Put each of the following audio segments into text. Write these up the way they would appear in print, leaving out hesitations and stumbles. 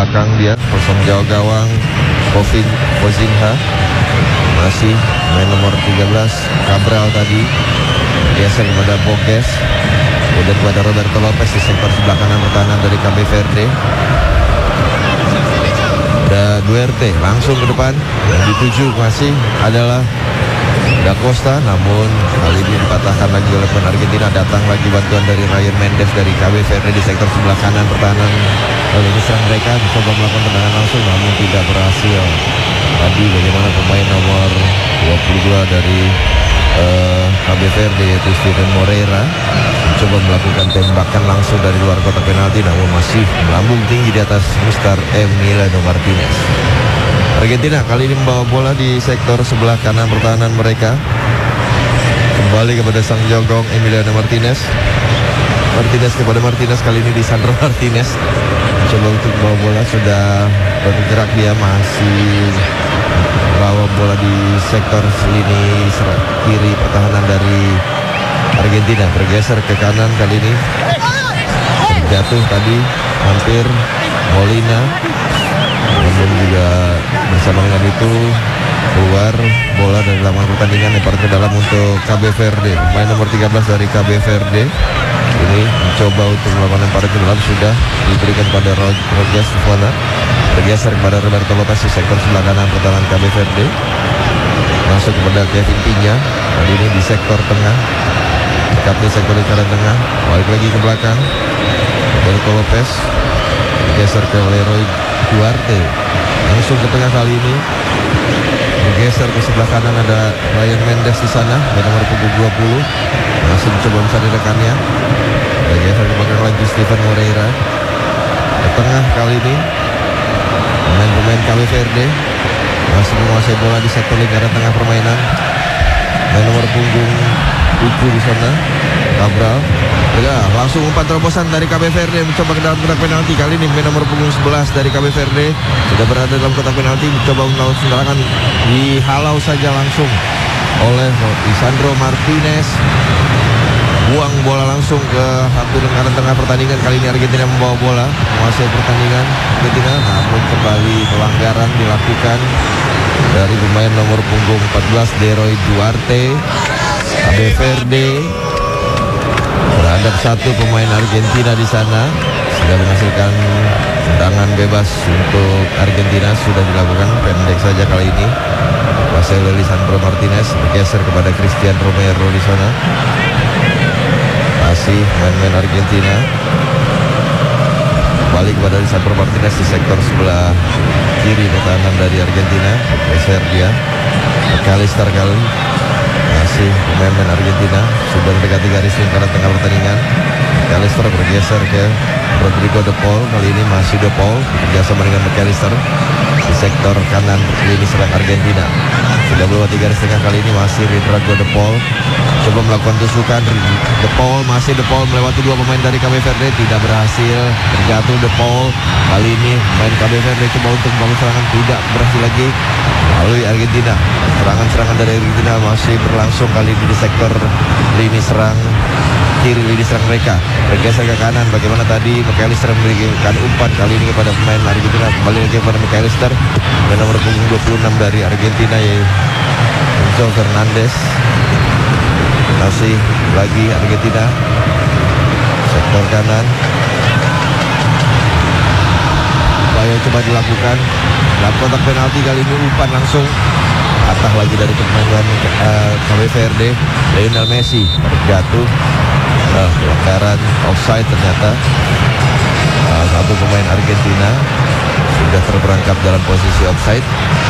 belakang dia, kosong jauh gawang Kozinha. Masih main nomor 13 Cabral tadi geser kepada Boges, kemudian kepada Roberto Lopez di sektor sebelah kanan pertahanan dari KB Verde. Ada Duarte langsung ke depan, yang dituju masih adalah Da Costa, namun kali ini dipatahkan lagi oleh pemain Argentina. Datang lagi bantuan dari Ryan Mendes dari KB Verde di sektor sebelah kanan pertahanan. Lalu serang mereka mencoba melakukan tendangan langsung namun tidak berhasil. Tadi bagaimana pemain nomor 22 dari KB Verde yaitu Steven Moreira mencoba melakukan tembakan langsung dari luar kotak penalti, namun masih melambung tinggi di atas Mr. Emiliano Martinez. Argentina kali ini membawa bola di sektor sebelah kanan pertahanan mereka. Kembali kepada sang jogong Emiliano Martinez. Martinez kepada Martinez, kali ini di Sandro Martinez mencoba untuk membawa bola, sudah bergerak dia, masih bawa bola di sektor lini kiri pertahanan dari Argentina. Bergeser ke kanan kali ini, terjatuh tadi hampir Molina, namun juga bersama dengan itu keluar bola dari lapangan pertandingan, lempar ke dalam untuk KB Verde. Pemain nomor 13 dari KB Verde ini mencoba untuk melakukan lempar ke dalam, sudah diberikan pada Roger Sufana. Bergeser kepada Roberto Lopez di sektor sebelah kanan pertahanan KB Verde. Masuk kepada Kevin Pinya, kali ini di sektor tengah, dekatnya sektor lingkaran tengah. Balik lagi ke belakang, Roberto Lopez bergeser ke Leroy Duarte, langsung ke tengah kali ini. Bergeser ke sebelah kanan, ada Ryan Mendes di sana, nomor punggung 20, masih mencoba mencari rekannya. Bergeser ke belakang lagi Steven Moreira. Ke tengah kali ini pemain KB Verde masih menguasai bola di sektor lingkaran tengah permainan. Main nomor punggung 7 di sana, Cabral. Ya, langsung umpan terobosan dari KB Verde mencoba ke dalam kotak penalti. Kali ini main nomor punggung 11 dari KB Verde sudah berada dalam kotak penalti, mencoba melakukan serangan, dihalau saja langsung oleh Lisandro Martinez. Buang bola langsung ke satu lingkaran tengah pertandingan. Kali ini Argentina membawa bola, menguasai pertandingan Argentina, namun kembali pelanggaran dilakukan dari pemain nomor punggung 14 Leroy Duarte. KB Verde terhadap satu pemain Argentina di sana sudah menghasilkan tendangan bebas untuk Argentina, sudah dilakukan pendek saja kali ini. Marcelo Lisandro Martinez bergeser kepada Christian Romero di sana. Masih main-main Argentina. Balik kepada Lisandro Martinez di sektor sebelah kiri pertahanan dari Argentina. Bergeser dia McAllister kali. Masih pemain Argentina sudah mendekati garis lingkaran tengah pertandingan. McAllister bergeser ke Rodrigo De Paul. Kali ini masih De Paul bekerjasama dengan McAllister di sektor kanan lini serang Argentina. Sudah melewati garis tengah, kali ini masih Rodrigo De Paul coba melakukan tusukan. De Paul melewati dua pemain dari KB Verde, tidak berhasil. Terjatuh De Paul. Kali ini main KB Verde coba untuk membangun serangan, tidak berhasil lagi. Lalu Argentina, serangan-serangan dari Argentina masih berlangsung kali ini di sektor lini serang kiri, lini serang mereka. Bergeser ke kanan, bagaimana tadi McAllister memberikan umpan, kali ini kepada pemain Argentina. Kembali lagi kepada McAllister dan nomor punggung 26 dari Argentina yaitu Enzo Fernandez. Masih lagi Argentina sektor kanan, upaya coba dilakukan dalam kotak penalti. Kali ini umpan langsung patah lagi dari pemain KB Verde. Lionel Messi terjatuh, pelanggaran offside ternyata. Satu pemain Argentina sudah terperangkap dalam posisi offside.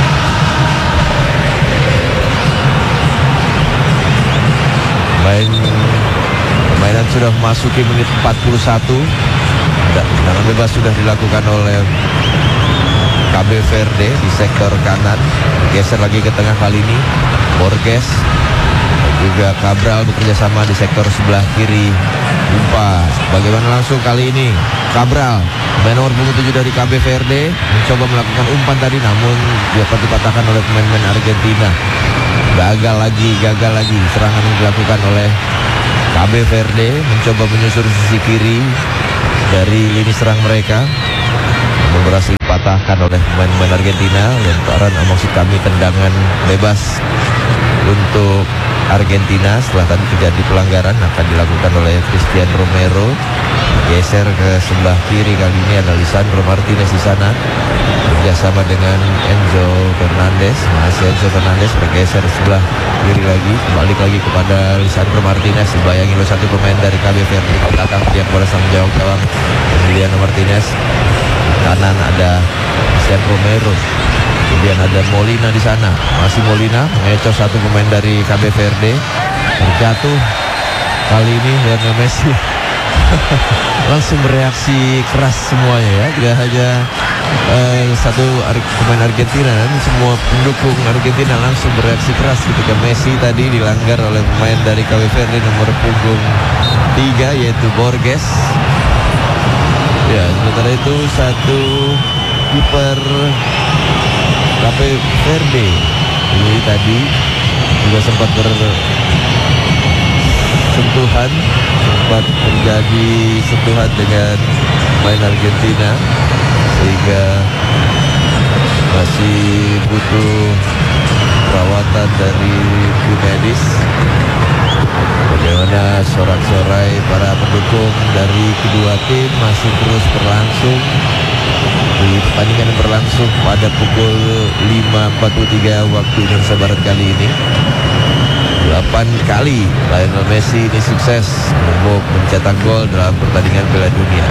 Permainan sudah memasuki menit 41. Tendangan bebas sudah dilakukan oleh KB Verde di sektor kanan. Geser lagi ke tengah kali ini Borges dan juga Cabral bekerja sama di sektor sebelah kiri. Umpan bagaimana langsung kali ini Cabral, main nomor punggung 7 dari KB Verde, mencoba melakukan umpan tadi, namun dapat dipatahkan oleh pemain-pemain Argentina. Gagal lagi serangan yang dilakukan oleh KB Verde, mencoba menyusur sisi kiri dari lini serang mereka, namun berhasil dipatahkan oleh pemain-pemain Argentina. Lemparan, maksud kami tendangan bebas untuk Argentina setelah tadi terjadi pelanggaran akan dilakukan oleh Christian Romero. Geser ke sebelah kiri, kali ini ada Lisandro Martinez di sana bekerjasama dengan Enzo Fernandez. Masih Enzo Fernandez bergeser sebelah kiri lagi, kembali lagi kepada Lisandro Martinez. Dibayangi oleh satu pemain dari KB Verde ke belakang, dia kepada sang jawab gawang Emiliano Martinez. Kanan ada Christian Romero. Kemudian ada Molina di sana. Masih Molina mengecoh satu pemain dari KB Verde. Terjatuh. Kali ini Lionel Messi langsung bereaksi keras semuanya ya. Tidak hanya satu pemain Argentina, dan semua pendukung Argentina langsung bereaksi keras ketika Messi tadi dilanggar oleh pemain dari KB Verde nomor punggung 3 yaitu Borges. Ya, sementara itu satu kiper KB Verde ini tadi juga sempat bersentuhan, sempat terjadi sentuhan dengan pemain Argentina sehingga masih butuh perawatan dari tim medis. Bagaimana sorak-sorai para pendukung dari kedua tim masih terus berlangsung. Di pertandingan yang berlangsung pada pukul 5.43 waktu Indonesia Barat kali ini. 8 kali Lionel Messi ini sukses mencetak gol dalam pertandingan Piala Dunia.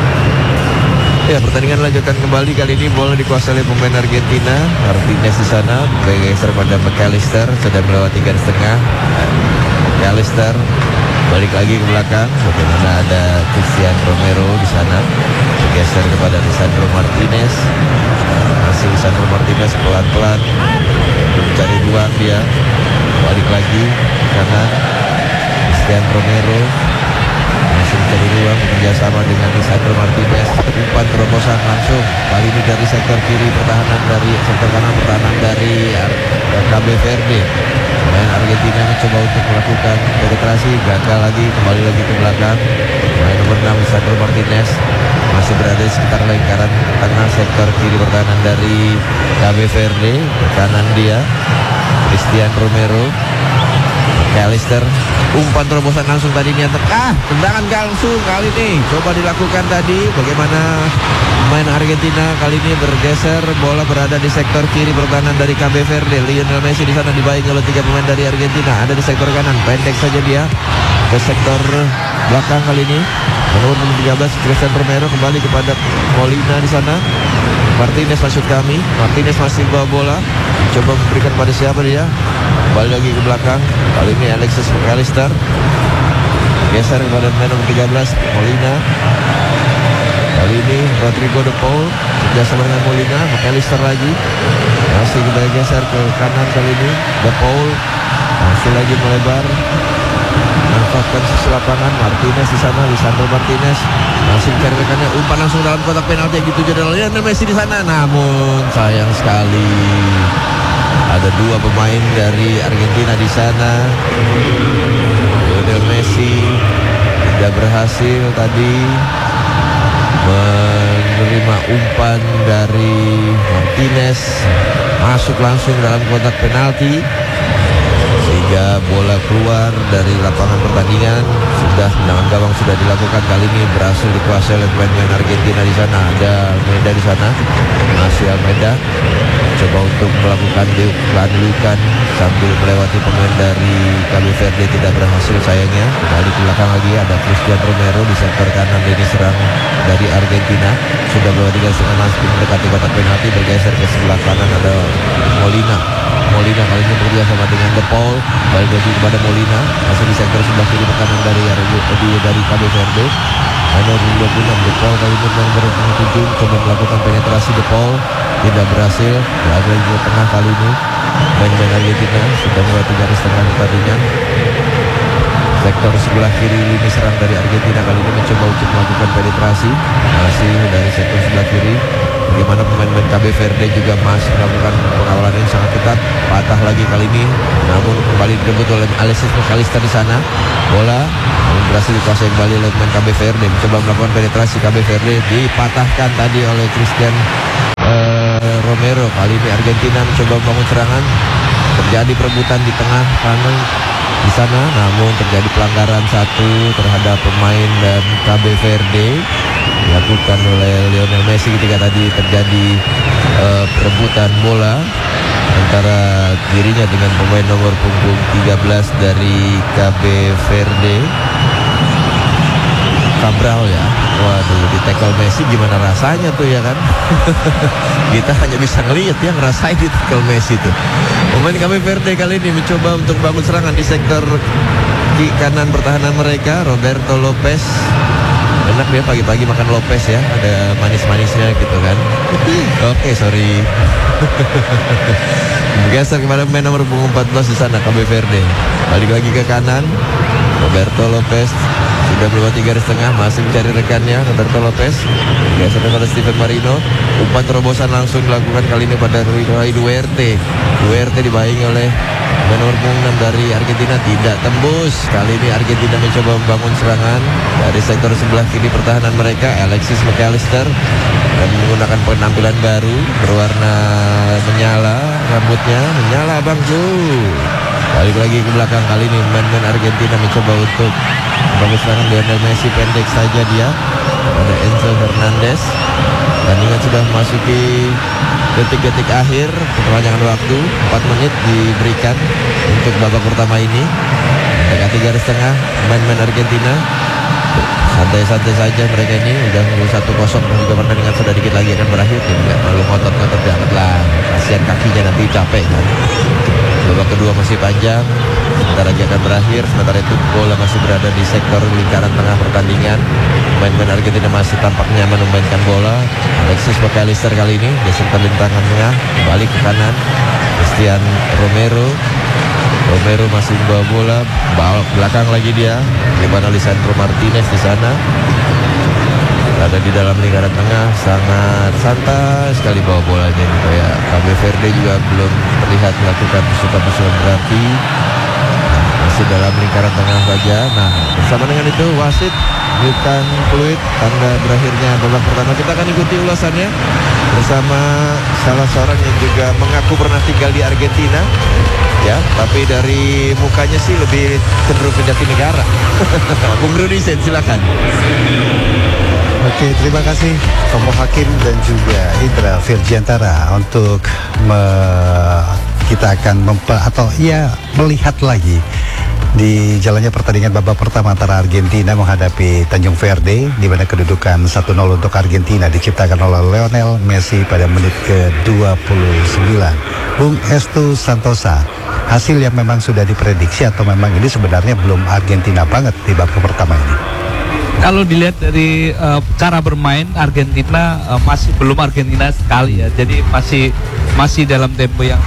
Ya, pertandingan lanjutkan kembali. Kali ini bola dikuasai oleh pemain Argentina. Martinez di sana bergeser pada McAllister, sudah melewati garis tengah. McAllister balik lagi ke belakang. Bagaimana ada Christian Romero di sana bergeser kepada Lisandro Martinez. Masih Lisandro Martinez pelan-pelan mencari ruang, dia balik lagi kanan. Christian Romero masih mencari ruang bekerjasama dengan Lisandro Martinez. Umpan terobosan langsung kali ini dari sektor kiri pertahanan, dari sektor kanan pertahanan dari KB Verde. Pemain Argentina mencoba untuk melakukan penetrasi, gagal lagi, kembali lagi ke belakang. Pemain nomor 6 Lisandro Martinez masih berada di sekitar lingkaran tengah sektor kiri pertahanan dari KB Verde. Ke kanan dia Christian Romero. McAllister, umpan terobosan langsung tadi ini tendangan langsung kali ini coba dilakukan tadi. Bagaimana pemain Argentina kali ini bergeser, bola berada di sektor kiri pertahanan dari KB Verde. Lionel Messi di sana dibayangi oleh 3 pemain dari Argentina, ada di sektor kanan, pendek saja dia ke sektor belakang kali ini. Nomor 13 Christian Romero kembali kepada Molina di sana. Martinez maksud kami, Martinez masih bawa bola, coba memberikan pada siapa dia? Kembali lagi ke belakang. Kali ini Alexis McAllister geser kepada pemain nomor 13 Molina. Kali ini Rodrigo De Paul kerjasama dengan Molina. McAllister lagi masih kita geser ke kanan. Kali ini De Paul masih lagi melebar manfaatkan sisi lapangan. Martinez di sana, Lisandro Martinez masih mencari rekannya, umpan langsung dalam kotak penalti yang dituju oleh Lionel Messi di sana. Namun sayang sekali ada 2 pemain dari Argentina di sana. Lionel Messi tidak berhasil tadi menerima umpan dari Martinez, masuk langsung dalam kotak penalti sehingga bola keluar dari lapangan pertandingan. Sudah tendangan gawang sudah dilakukan, kali ini berhasil dikuasai oleh pemain Argentina di sana. Ada Almeida di sana, masih Almeida coba untuk melakukan kelanjutan sambil melewati pemain dari KB Verde, tidak berhasil sayangnya. Kembali ke belakang lagi ada Christian Romero di sektor kanan lini serang dari Argentina. Sudah melewati garis tengah, masuk mendekati kotak penalti, bergeser ke sebelah kanan ada Molina. Molina kali ini bekerja sama dengan De Paul, balik lagi kepada Molina, masih di sektor sebelah kiri pertahanan dari KB Verde. Nomor 26 De Paul kali ini nomor 27 coba melakukan penetrasi. De Paul tidak berhasil, berada di tengah kali ini. Pemain Argentina sudah melewati garis tengah pertandingan. Sektor sebelah kiri lini serang dari Argentina kali ini mencoba untuk melakukan penetrasi, masih dari sektor sebelah kiri. Bagaimana pemain-pemain KB Verde juga masih melakukan pengawalan yang sangat ketat. Patah lagi kali ini, namun kembali direbut oleh Alexis McAllister di sana. Bola berhasil dikuasai kembali oleh pemain KB Verde. Mencoba melakukan penetrasi, KB Verde dipatahkan tadi oleh Christian Romero. Kali ini Argentina mencoba membangun serangan. Terjadi perebutan di tengah kanan di sana, namun terjadi pelanggaran satu terhadap pemain dan Cabe Verde dilakukan oleh Lionel Messi ketika tadi terjadi perebutan bola antara dirinya dengan pemain nomor punggung 13 dari Cabe Verde, Cabral ya. Waduh, di tackle Messi gimana rasanya tuh ya kan. Kita hanya bisa ngelihat ya, ngerasain di tackle Messi tuh. Pemain Cabe Verde kali ini mencoba untuk bangun serangan di sektor di kanan pertahanan mereka. Roberto Lopez, enak dia pagi-pagi makan Lopez ya, ada manis-manisnya gitu kan. Oke, sorry. Bergeser kepada pemain nomor punggung 14 di sana, Cabe Verde. Balik lagi ke kanan, Roberto Lopez sudah melewati garis tengah, masih mencari rekannya. Roberto Lopez bergeser kepada Steven Marino. Umpan terobosan langsung dilakukan kali ini pada Rui Duarte. Duarte dibayangi oleh pemain nomor punggung 6 dari Argentina, tidak tembus. Kali ini Argentina mencoba membangun serangan dari sektor sebelah kiri pertahanan mereka. Alexis McAllister dan menggunakan penampilan baru berwarna menyala, rambutnya menyala bangku. Balik lagi ke belakang, kali ini pemain Argentina mencoba untuk membangun serangan. Lionel Messi pendek saja dia. Ada Enzo Hernandez. Pertandingan sudah memasuki detik-detik akhir perpanjangan waktu. 4 menit diberikan untuk babak pertama ini. Dekati garis tengah pemain Argentina. Santai-santai saja mereka ini. Udah 1-0 dan juga pertandingan sudah dikit lagi akan berakhir. Jadi nggak perlu ngotot-ngotot banget lah. Kasihan kakinya nanti capek kan. Babak kedua masih panjang, sebentar lagi akan berakhir. Sementara itu bola masih berada di sektor lingkaran tengah pertandingan. Pemain Argentina masih tampak nyaman memainkan bola. Alexis McAllister kali ini geser ke lintangan tengah, balik ke kanan. Christian Romero masih membawa bola, balik belakang lagi dia. Bagaimana Lisandro Martinez di sana? Ada di dalam lingkaran tengah, sangat santai sekali bawa bolanya ini. Kayak Cabe Verde juga belum terlihat melakukan pusukan-pusukan berarti. Masih dalam lingkaran tengah saja. Nah, bersama dengan itu wasit berikan peluit tanda berakhirnya babak pertama. Kita akan ikuti ulasannya bersama salah seorang yang juga mengaku pernah tinggal di Argentina. Ya, tapi dari mukanya sih lebih cenderung ke Jatinegara. Bung Rudi Sen, silakan. Oke, terima kasih Tomo Hakim dan juga Indra Virgiantara untuk kita akan melihat lagi di jalannya pertandingan babak pertama antara Argentina menghadapi Tanjung Verde, di mana kedudukan 1-0 untuk Argentina diciptakan oleh Lionel Messi pada menit ke-29. Bung Estu Santosa, hasil yang memang sudah diprediksi atau memang ini sebenarnya belum Argentina banget di babak pertama ini? Kalau dilihat dari cara bermain Argentina masih belum Argentina sekali ya. Jadi masih dalam tempo yang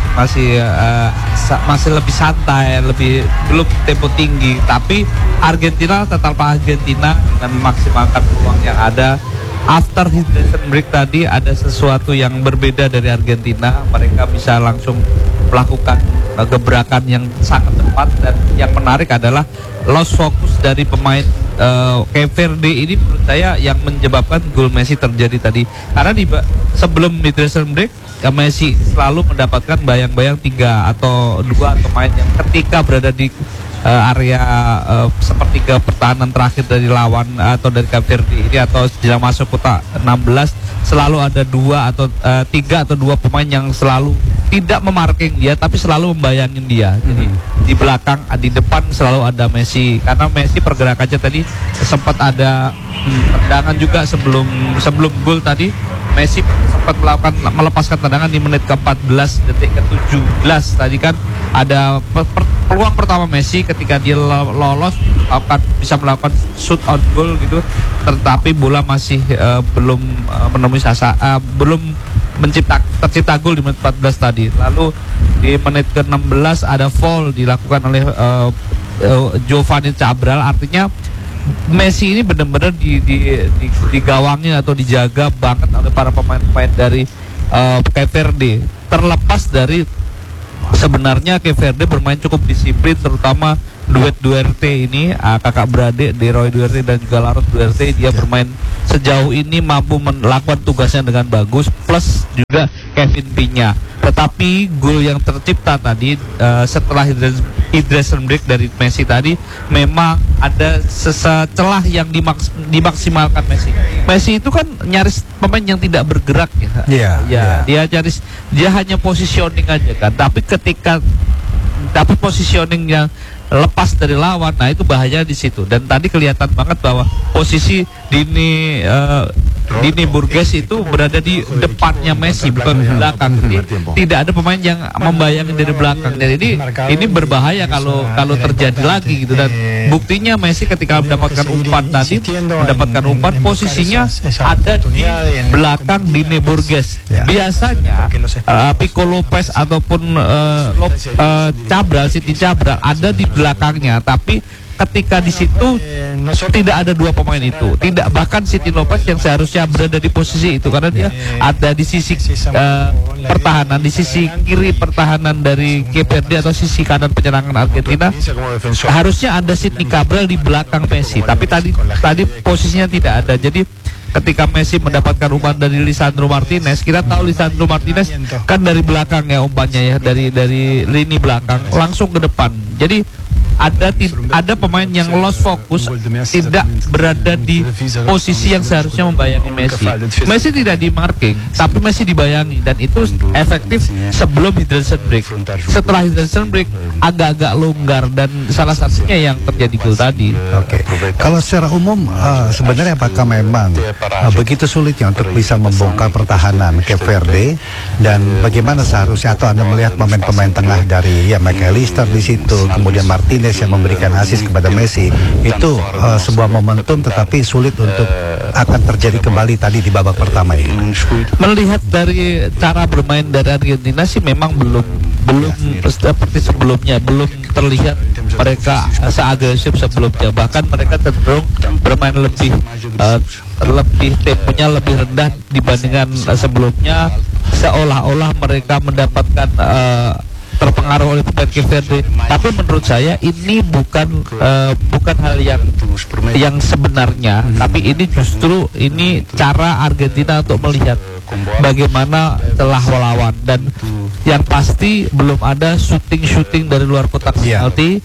masih lebih santai, belum tempo tinggi. Tapi Argentina tetap Argentina dengan memaksimalkan peluang yang ada. After hydration break tadi ada sesuatu yang berbeda dari Argentina. Mereka bisa langsung melakukan gebrakan yang sangat tepat, dan yang menarik adalah loss fokus dari pemain Cabe Verde ini menurut saya yang menyebabkan gol Messi terjadi tadi. Karena sebelum hydration break Messi selalu mendapatkan bayang-bayang 3 atau 2 pemain yang ketika berada di area sepertiga pertahanan terakhir dari lawan atau dari Cabe Verde ini, atau jelang masuk kotak 16 selalu ada 2 atau 3 atau 2 pemain yang selalu tidak memarking dia tapi selalu membayangin dia. Jadi di belakang, di depan selalu ada Messi, karena Messi pergerakannya tadi sempat ada tendangan juga sebelum gol tadi. Messi sempat melepaskan tendangan di menit ke-14 detik ke-17 tadi kan ada peluang pertama Messi ketika dia lolos bisa melakukan shoot on goal gitu, tetapi bola masih belum menemui belum tercipta gol di menit 14 tadi. Lalu di menit ke-16 ada foul dilakukan oleh Giovanni Cabral. Artinya Messi ini benar-benar digawangnya atau dijaga banget oleh para pemain-pemain dari Cabe Verde. Terlepas dari sebenarnya Cabe Verde bermain cukup disiplin, terutama duet Duarte ini, kakak beradik Leroy Duarte dan juga Laros Duarte. Dia bermain sejauh ini mampu melakukan tugasnya dengan bagus. Plus juga Kevin Pinya. Tetapi gol yang tercipta tadi setelah hydration break dari Messi tadi, memang ada celah yang dimaksimalkan Messi. Messi itu kan nyaris pemain yang tidak bergerak ya. Dia nyaris, dia hanya positioning aja kan. Tapi ketika dapat positioning yang lepas dari lawan, nah itu bahaya di situ. Dan tadi kelihatan banget bahwa posisi Dini Burgess itu berada di depannya Messi, bukan di belakang. Jadi tidak ada pemain yang membayangi dari belakang. Jadi ini berbahaya kalau terjadi lagi gitu. Dan buktinya Messi ketika mendapatkan umpan posisinya ada di belakang Dini Burgess. Biasanya Pico Lopez ataupun Siti Cabral ada di belakangnya, tapi ketika di situ tidak ada dua pemain itu, tidak, bahkan Siti Lopez yang seharusnya berada di posisi itu karena dia ada di sisi pertahanan, di sisi kiri pertahanan dari Cape Verde atau sisi kanan penyerangan Argentina. Harusnya ada Siti Cabral di belakang Messi, tapi tadi posisinya tidak ada. Jadi ketika Messi mendapatkan umpan dari Lisandro Martinez, kita tahu Lisandro Martinez kan dari belakang ya umpannya ya, dari lini belakang langsung ke depan. Jadi ada pemain yang lost fokus, tidak berada di posisi yang seharusnya membayangi Messi. Messi tidak di marking, tapi Messi dibayangi, dan itu efektif sebelum hydration break. Setelah hydration break agak-agak longgar, dan salah satunya yang terjadi gol tadi. Oke. Kalau secara umum sebenarnya apakah memang begitu sulitnya untuk bisa membongkar pertahanan Cape Verde, dan bagaimana seharusnya, atau Anda melihat pemain-pemain tengah dari McAllister di situ, kemudian Martinez yang memberikan assist kepada Messi, itu sebuah momentum tetapi sulit untuk akan terjadi kembali tadi di babak pertama ini. Melihat dari cara bermain dari Argentina sih memang belum seperti sebelumnya, belum terlihat mereka seagresif sebelumnya. Bahkan mereka cenderung bermain lebih temponya lebih rendah dibandingkan sebelumnya, seolah-olah mereka mendapatkan terpengaruh oleh pemain Cape Verde. Tapi menurut saya ini bukan hal yang sebenarnya, tapi ini justru cara Argentina untuk melihat bagaimana telah melawan. Dan yang pasti belum ada shooting dari luar kotak penalti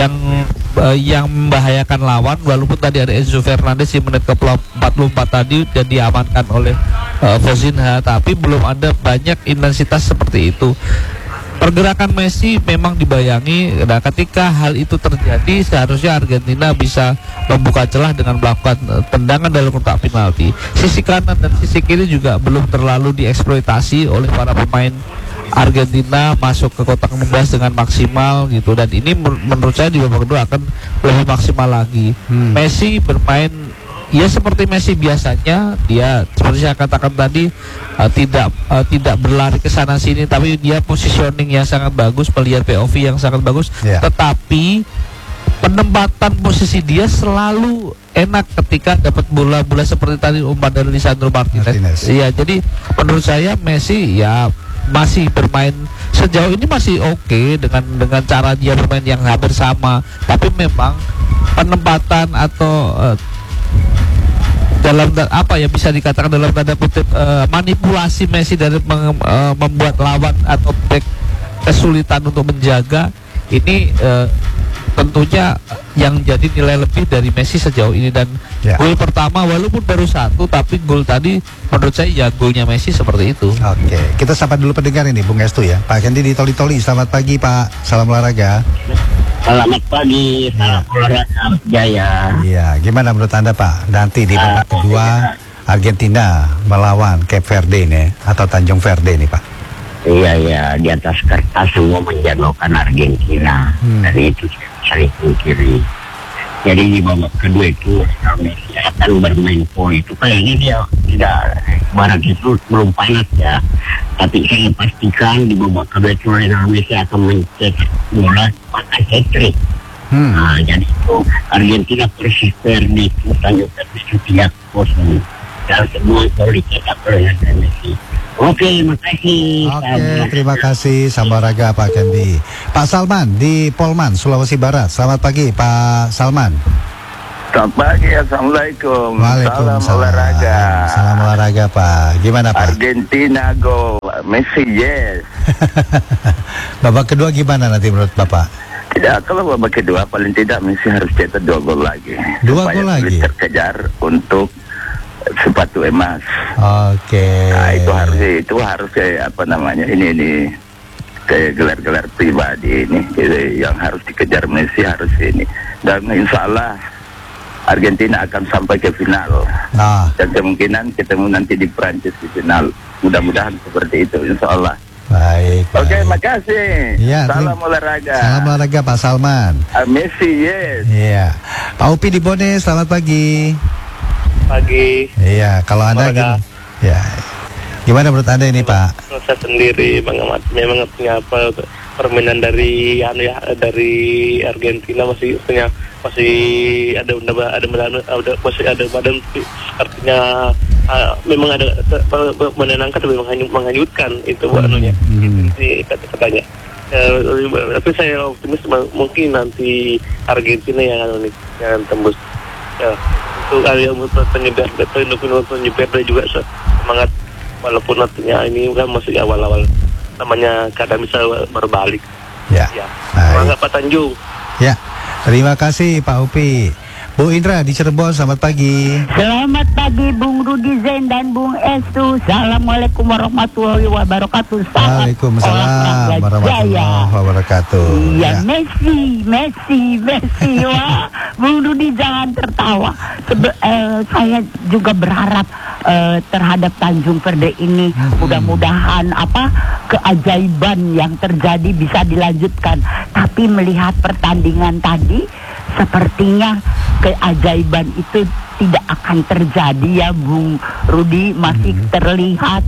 yang membahayakan lawan, walaupun tadi ada Enzo Fernandez di menit ke-44 tadi dan diamankan oleh Vozinha, tapi belum ada banyak intensitas seperti itu. Pergerakan Messi memang dibayangi. Nah, ketika hal itu terjadi, seharusnya Argentina bisa membuka celah dengan melakukan tendangan dalam kotak penalti. Sisi kanan dan sisi kiri juga belum terlalu dieksploitasi oleh para pemain Argentina masuk ke kotak 16 dengan maksimal gitu. Dan ini menurut saya di babak kedua akan lebih maksimal lagi. Messi bermain ya seperti Messi biasanya, dia seperti saya katakan tadi tidak berlari ke sana sini, tapi dia positioning yang sangat bagus, melihat POV yang sangat bagus. Tetapi penempatan posisi dia selalu enak ketika dapat bola-bola seperti tadi umpan dari Lisandro Martinez. Iya, jadi menurut saya Messi ya masih bermain sejauh ini masih oke dengan cara dia bermain yang hampir sama, tapi memang penempatan atau dalam bisa dikatakan dalam tanda kutip manipulasi Messi dari membuat lawan atau back kesulitan untuk menjaga ini tentunya yang jadi nilai lebih dari Messi sejauh ini. Dan gol pertama walaupun baru satu, tapi gol tadi menurut saya ya golnya Messi seperti itu. Oke, kita sapa dulu pendengar ini, Bung Estu ya. Pak Kendi di Toli-Toli, selamat pagi Pak, salam olahraga. Selamat pagi, salam olahraga Jaya. Iya, gimana menurut Anda Pak, nanti di babak kedua Argentina melawan Cape Verde ini atau Tanjung Verde ini Pak? Iya, di atas kertas semua menjatuhkan Argentina, dan itu sering kiri. Jadi di babak kedua itu Messi akan bermain poin itu kayaknya dia tidak, barat itu belum panas ya. Tapi saya pastikan di babak kedua itu Messi akan mencetak bola pakai hat-trick. Nah, jadi itu Argentina persis Verde itu Tanjung Verde itu 3-0 dan semua gol dicetak oleh Messi. Oke, makasih. Oke, terima kasih Samaraga Pak Kendi. Pak Salman di Polman, Sulawesi Barat. Selamat pagi Pak Salman. Selamat pagi, Assalamualaikum. Waalaikumsalam. Salam olahraga. Salam olahraga Pak. Gimana Pak? Argentina gol Messi yes. Babak kedua gimana nanti menurut Bapak? Tidak, kalau babak kedua paling tidak Messi harus cetak 2 gol lagi. 2 gol Supaya lagi? terkejar untuk sepatu emas. Oke. Nah, itu harus apa namanya ini kayak gelar-gelar pribadi ini yang harus dikejar Messi harus ini. Dan insya Allah Argentina akan sampai ke final. Nah, Dan kemungkinan ketemu nanti di Prancis di final. Mudah-mudahan seperti itu insya Allah. baik. Oke, baik. makasih. Iya, Salam olahraga. Salam olahraga Pak Salman. Messi yes. Iya. Pak Upi di Bone, selamat pagi. Pagi. Iya, kalau Anda Olahraga. ya. Gimana menurut Anda ini, Pak? Saya sendiri memang punya apa permainan dari dari Argentina masih ada badan artinya memang ada menenangkan tapi menghanyutkan itu anunya itu katanya. Tapi saya optimis mungkin nanti Argentina yang tembus. Ya, untuk penyebar juga semangat walaupun nantinya ini kan masih awal-awal namanya kadang bisa berbalik. Ya. Ya. Baik. Semangat Pak Tanjung. Ya. Terima kasih Pak Upi. Bu Indra di Cirebon, selamat pagi. Selamat pagi Bung Rudi Zain dan Bung Estu. Assalamualaikum warahmatullahi wabarakatuh. Waalaikumsalam warahmatullahi wabarakatuh. Iya, Messi. Wah, Bung Rudi jangan tertawa. Saya juga berharap terhadap Tanjung Verde ini mudah-mudahan keajaiban yang terjadi bisa dilanjutkan. Tapi melihat pertandingan tadi, sepertinya keajaiban itu tidak akan terjadi ya Bung Rudi. Masih terlihat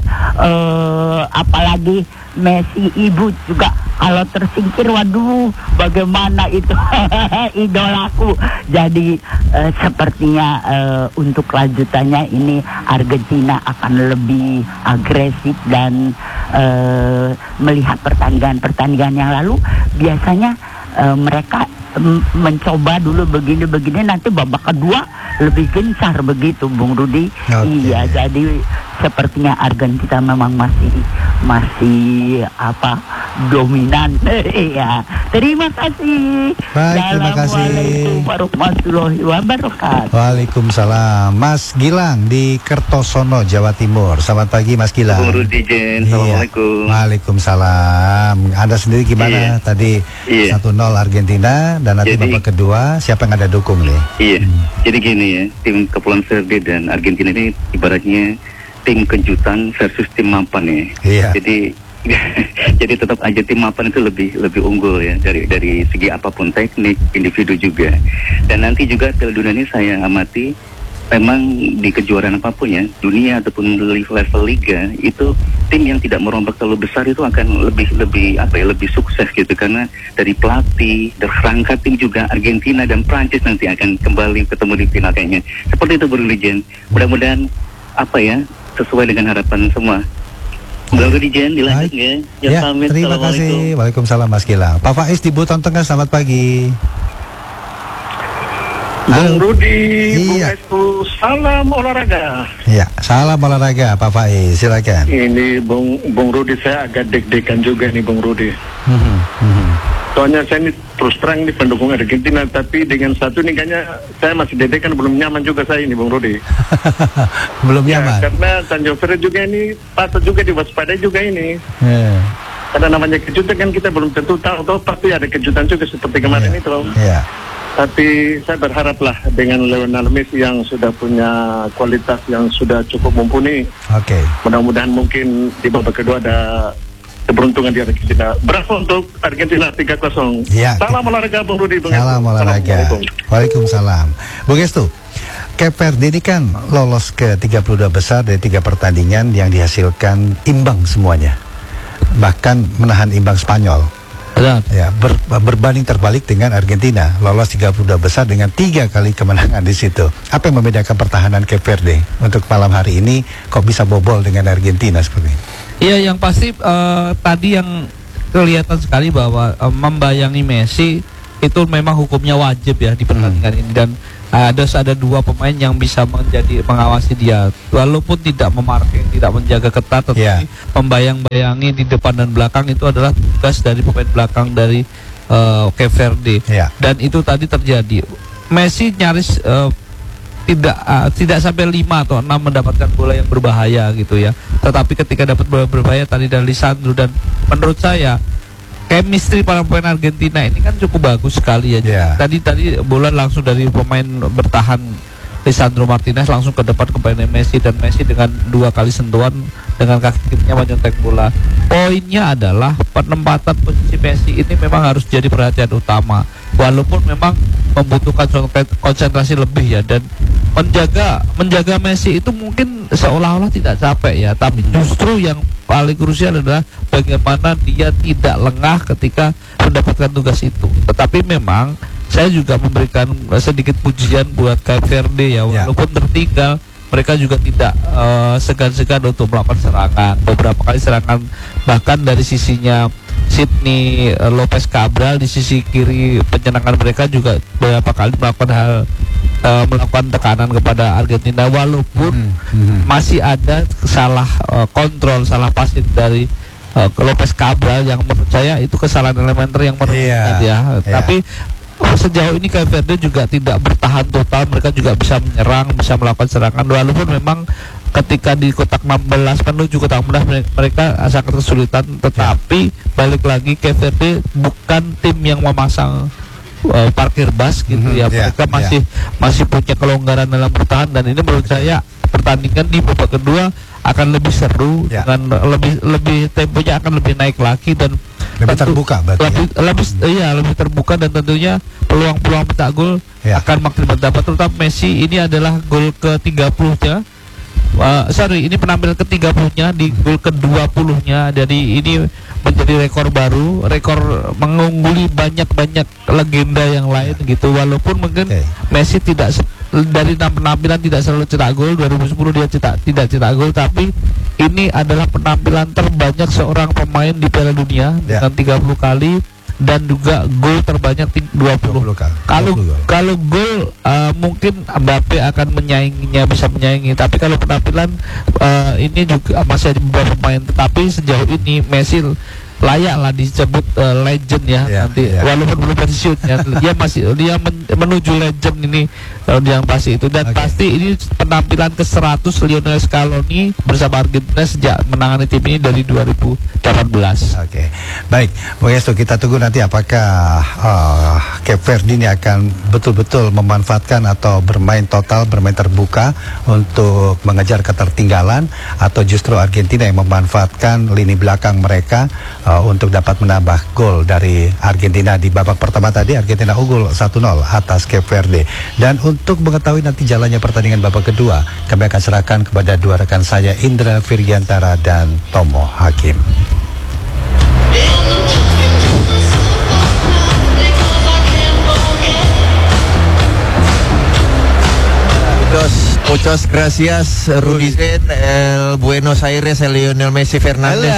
apalagi Messi ibu juga kalau tersingkir, waduh bagaimana itu idolaku. Jadi sepertinya untuk lanjutannya ini Argentina akan lebih agresif dan melihat pertandingan yang lalu biasanya mereka mencoba dulu begini nanti babak kedua lebih gencar begitu Bung Rudi. Iya, jadi sepertinya Argentina memang masih dominan. Iya. Terima kasih. Baik, terima kasih. Assalamualaikum warahmatullahi wabarakatuh. Waalaikumsalam. Mas Gilang di Kertosono, Jawa Timur. Selamat pagi Mas Gilang. Bung Rudi Jen, Assalamualaikum. Waalaikumsalam. Anda sendiri gimana? Tadi 1-0 Argentina dan nanti babak kedua siapa yang Anda dukung nih? Iya. Jadi gini ya, tim Kepulauan Verde dan Argentina ini ibaratnya tim kejutan versus tim mapan ya. Iya. Jadi tetap aja tim mapan itu lebih unggul ya dari segi apapun, teknik, individu juga. Dan nanti juga Piala Dunia ini saya amati memang di kejuaraan apapun ya, dunia ataupun level liga, itu tim yang tidak merombak terlalu besar itu akan lebih sukses gitu, karena dari pelatih, dari kerangka tim juga Argentina dan Prancis nanti akan kembali ketemu di final kayaknya. Seperti itu Bung Lijen. Mudah-mudahan sesuai dengan harapan semua. Bung Lijen dilanjut ya. Terima kasih. Waalaikumsalam Mas Gilang. Pak Faiz di Buton Tengah, selamat pagi. Bung Rudi, Bung Iya. Estu, salam olahraga. Ya, salam olahraga Pak Faiz, silakan. Ini Bung Rudi, saya agak deg-degan juga nih Bung Rudi. Soalnya saya ini terus terang nih pendukung Argentina, tapi dengan satu nih kayaknya saya masih deg-degan, belum nyaman juga saya ini Bung Rudi. Belum nyaman. Karena Tanjung Verde juga ini patut juga diwaspadai juga ini. Karena namanya kejutan kan kita belum tentu tahu pasti ada kejutan juga seperti kemarin itu. Iya. Tapi saya berharaplah dengan Lionel Messi yang sudah punya kualitas yang sudah cukup mumpuni. Oke. Mudah-mudahan mungkin di babak kedua ada keberuntungan di Argentina. Berapa untuk Argentina 3-0. Ya. Salam olahraga Bung Rudi. Salam olahraga. Waalaikumsalam. Bung Estu, Cape Verde ini kan lolos ke 32 besar dari 3 pertandingan yang dihasilkan imbang semuanya. Bahkan menahan imbang Spanyol. Ya, berbanding terbalik dengan Argentina, lolos 32 besar dengan 3 kali kemenangan di situ. Apa yang membedakan pertahanan Cape Verde untuk malam hari ini kok bisa bobol dengan Argentina seperti ini? Iya, yang pasti tadi yang kelihatan sekali bahwa membayangi Messi itu memang hukumnya wajib ya di pertandingan ini, dan ada dua pemain yang bisa mengawasi dia, walaupun tidak memarking, tidak menjaga ketat, tetapi membayang-bayangi di depan dan belakang itu adalah tugas dari pemain belakang dari Cape Verde. Dan itu tadi terjadi. Messi nyaris tidak sampai 5 atau 6 mendapatkan bola yang berbahaya gitu ya. Tetapi ketika dapat bola berbahaya tadi dari Lisandro, dan menurut saya chemistry para pemain Argentina ini kan cukup bagus sekali ya. Tadi bola langsung dari pemain bertahan Lisandro Martinez langsung ke depan kepada Messi, dan Messi dengan 2 kali sentuhan dengan kaki kirinya menyontek bola. Poinnya adalah penempatan posisi Messi ini memang harus jadi perhatian utama, walaupun memang membutuhkan konsentrasi lebih ya, dan menjaga Messi itu mungkin seolah-olah tidak capek ya, tapi justru yang paling krusial adalah bagaimana dia tidak lengah ketika mendapatkan tugas itu. Tetapi memang saya juga memberikan sedikit pujian buat Cape Verde ya, walaupun tertinggal mereka juga tidak segan-segan untuk melakukan serangan. Beberapa kali serangan bahkan dari sisinya Sidney Lopez Cabral di sisi kiri penyerangan mereka juga beberapa kali melakukan tekanan kepada Argentina, walaupun masih ada salah kontrol, salah passing dari Lopez Cabral yang menurut saya itu kesalahan elementer yang merugikan Tapi sejauh ini Cape Verde juga tidak bertahan total, mereka juga bisa menyerang, bisa melakukan serangan, walaupun memang ketika di kotak 16 menuju kotak 16 mereka sangat kesulitan. Tetapi balik lagi Cape Verde bukan tim yang memasang parkir bas gitu mereka masih punya kelonggaran dalam bertahan, dan ini menurut saya pertandingan di babak kedua akan lebih seru dengan lebih temponya akan lebih naik lagi, dan lebih terbuka lebih terbuka, dan tentunya peluang-peluang mencetak gol akan makin berdapat, terutama Messi. Ini adalah gol ke-30-nya. Ini penampilan ke-30-nya di gol ke-20-nya. Jadi ini menjadi rekor baru, rekor mengungguli banyak legenda yang lain gitu. Walaupun mungkin Messi tidak dari 6 penampilan tidak selalu cetak gol. 2010 dia tidak cetak gol, tapi ini adalah penampilan terbanyak seorang pemain di Piala Dunia dengan 30 kali, dan juga gol terbanyak 20 kali. Kalau gol mungkin Mbappe akan menyainginya, bisa menyaingi, tapi kalau penampilan ini juga masih ada beberapa pemain. Tetapi sejauh ini Messi layaklah disebut legend nanti walaupun belum pensiun dia menuju legend ini yang pasti itu, dan pasti ini penampilan ke-100 Lionel Scaloni bersama Argentina sejak menangani tim ini dari 2018. Baik, Bung Estu, kita tunggu nanti apakah Cape Verde ini akan betul-betul memanfaatkan atau bermain terbuka untuk mengejar ketertinggalan, atau justru Argentina yang memanfaatkan lini belakang mereka untuk dapat menambah gol dari Argentina. Di babak pertama tadi Argentina unggul 1-0 atas Cape Verde. Dan untuk mengetahui nanti jalannya pertandingan babak kedua, kami akan serahkan kepada dua rekan saya, Indra Virgiantara dan Tomo Hakim. Muchas gracias Rudy Zen, el Buenos Aires, el Lionel Messi Fernandez.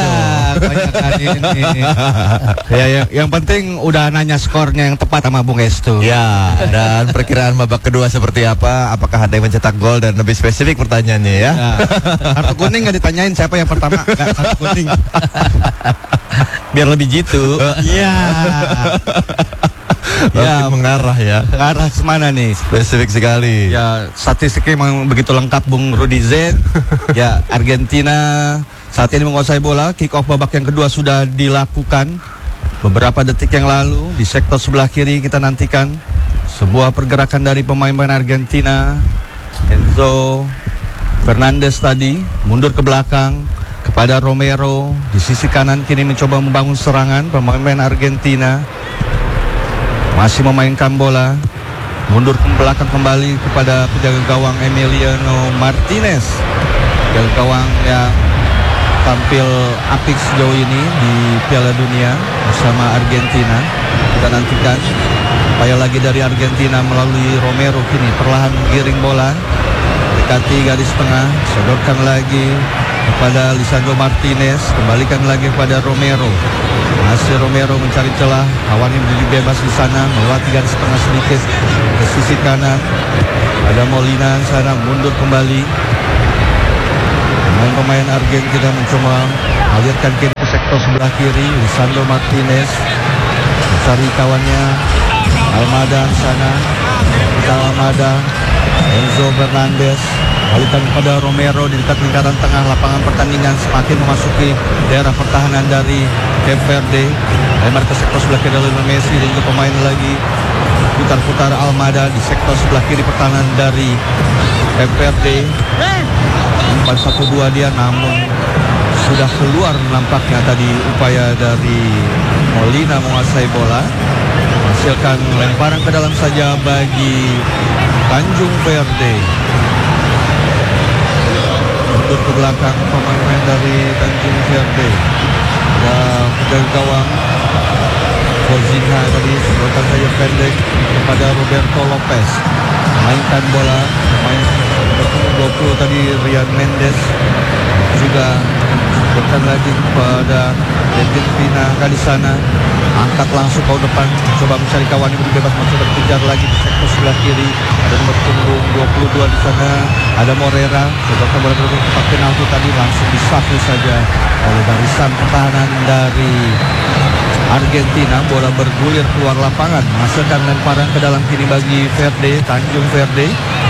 Yang penting udah nanya skornya yang tepat sama Bung Estu. Ya, dan perkiraan babak kedua seperti apa? Apakah ada yang mencetak gol, dan lebih spesifik pertanyaannya ya? Kartu kuning nggak ditanyain siapa yang pertama, nggak kartu kuning. Biar lebih jitu. Mengarah kemana nih? Spesifik sekali. Ya, statistiknya memang begitu lengkap Bung Rudy Zen. Ya, Argentina saat ini menguasai bola. Kick off babak yang kedua sudah dilakukan beberapa detik yang lalu. Di sektor sebelah kiri kita nantikan sebuah pergerakan dari pemain-pemain Argentina. Enzo Fernandez tadi mundur ke belakang kepada Romero. Di sisi kanan kini mencoba membangun serangan pemain-pemain Argentina. Masih memainkan bola, mundur ke belakang kembali kepada penjaga gawang Emiliano Martinez, penjaga gawang yang tampil apik sejauh ini di Piala Dunia bersama Argentina. Kita nantikan upaya lagi dari Argentina melalui Romero, kini perlahan menggiring bola dekati garis tengah, sodorkan lagi kepada Lisandro Martinez, kembalikan lagi kepada Romero. Masih Romero mencari celah, lawannya menjadi bebas di sana, melewati garis tengah sedikit ke sisi kanan. Ada Molina di sana, mundur kembali. Pemain Argentina mencoba alirkan kiri ke sektor sebelah kiri. Lisandro Martinez mencari kawannya Almada di sana. Kita Almada, Enzo Fernandez, balikan kepada Romero di dekat lingkaran tengah lapangan pertandingan, semakin memasuki daerah pertahanan dari Cape Verde. Lebar ke sektor sebelah kiri Lionel Messi dan juga pemain lagi. Putar-putar Almada di sektor sebelah kiri pertahanan dari Cape Verde. 4-1-2 dia, namun sudah keluar nampaknya tadi upaya dari Molina menguasai bola. Hasilkan lemparan ke dalam saja bagi Tanjung Verde. Mundur ke belakang pemain dari Tanjung Verde. Dan penjaga gawang Forzinha tadi sebutkan saja pendek kepada Roberto Lopez. Mainkan bola pemain 20 tadi Ryan Mendes, juga sebutkan lagi kepada Argentina di sana. Angkat langsung ke depan, coba mencari kawan yang bebas, mencoba dikejar lagi di sektor sebelah kiri. Ada nomor punggung 22 di sana, ada Morera. Coba bola ke tempat penalti tadi langsung disapu saja oleh barisan pertahanan dari Argentina. Bola bergulir keluar lapangan, menghasilkan lemparan ke dalam kiri bagi Verde, Tanjung Verde.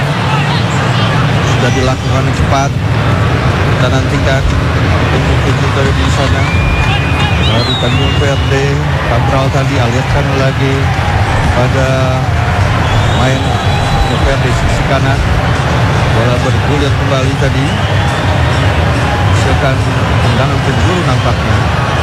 Sudah dilakukan cepat. Kita nantikan tujuh dari di sana. Dari Tanjung Verde, Cabral tadi alirkan lagi pada main Verde sisi kanan. Bola bergulir kembali tadi. Hasilkan tendangan penjuru nampaknya.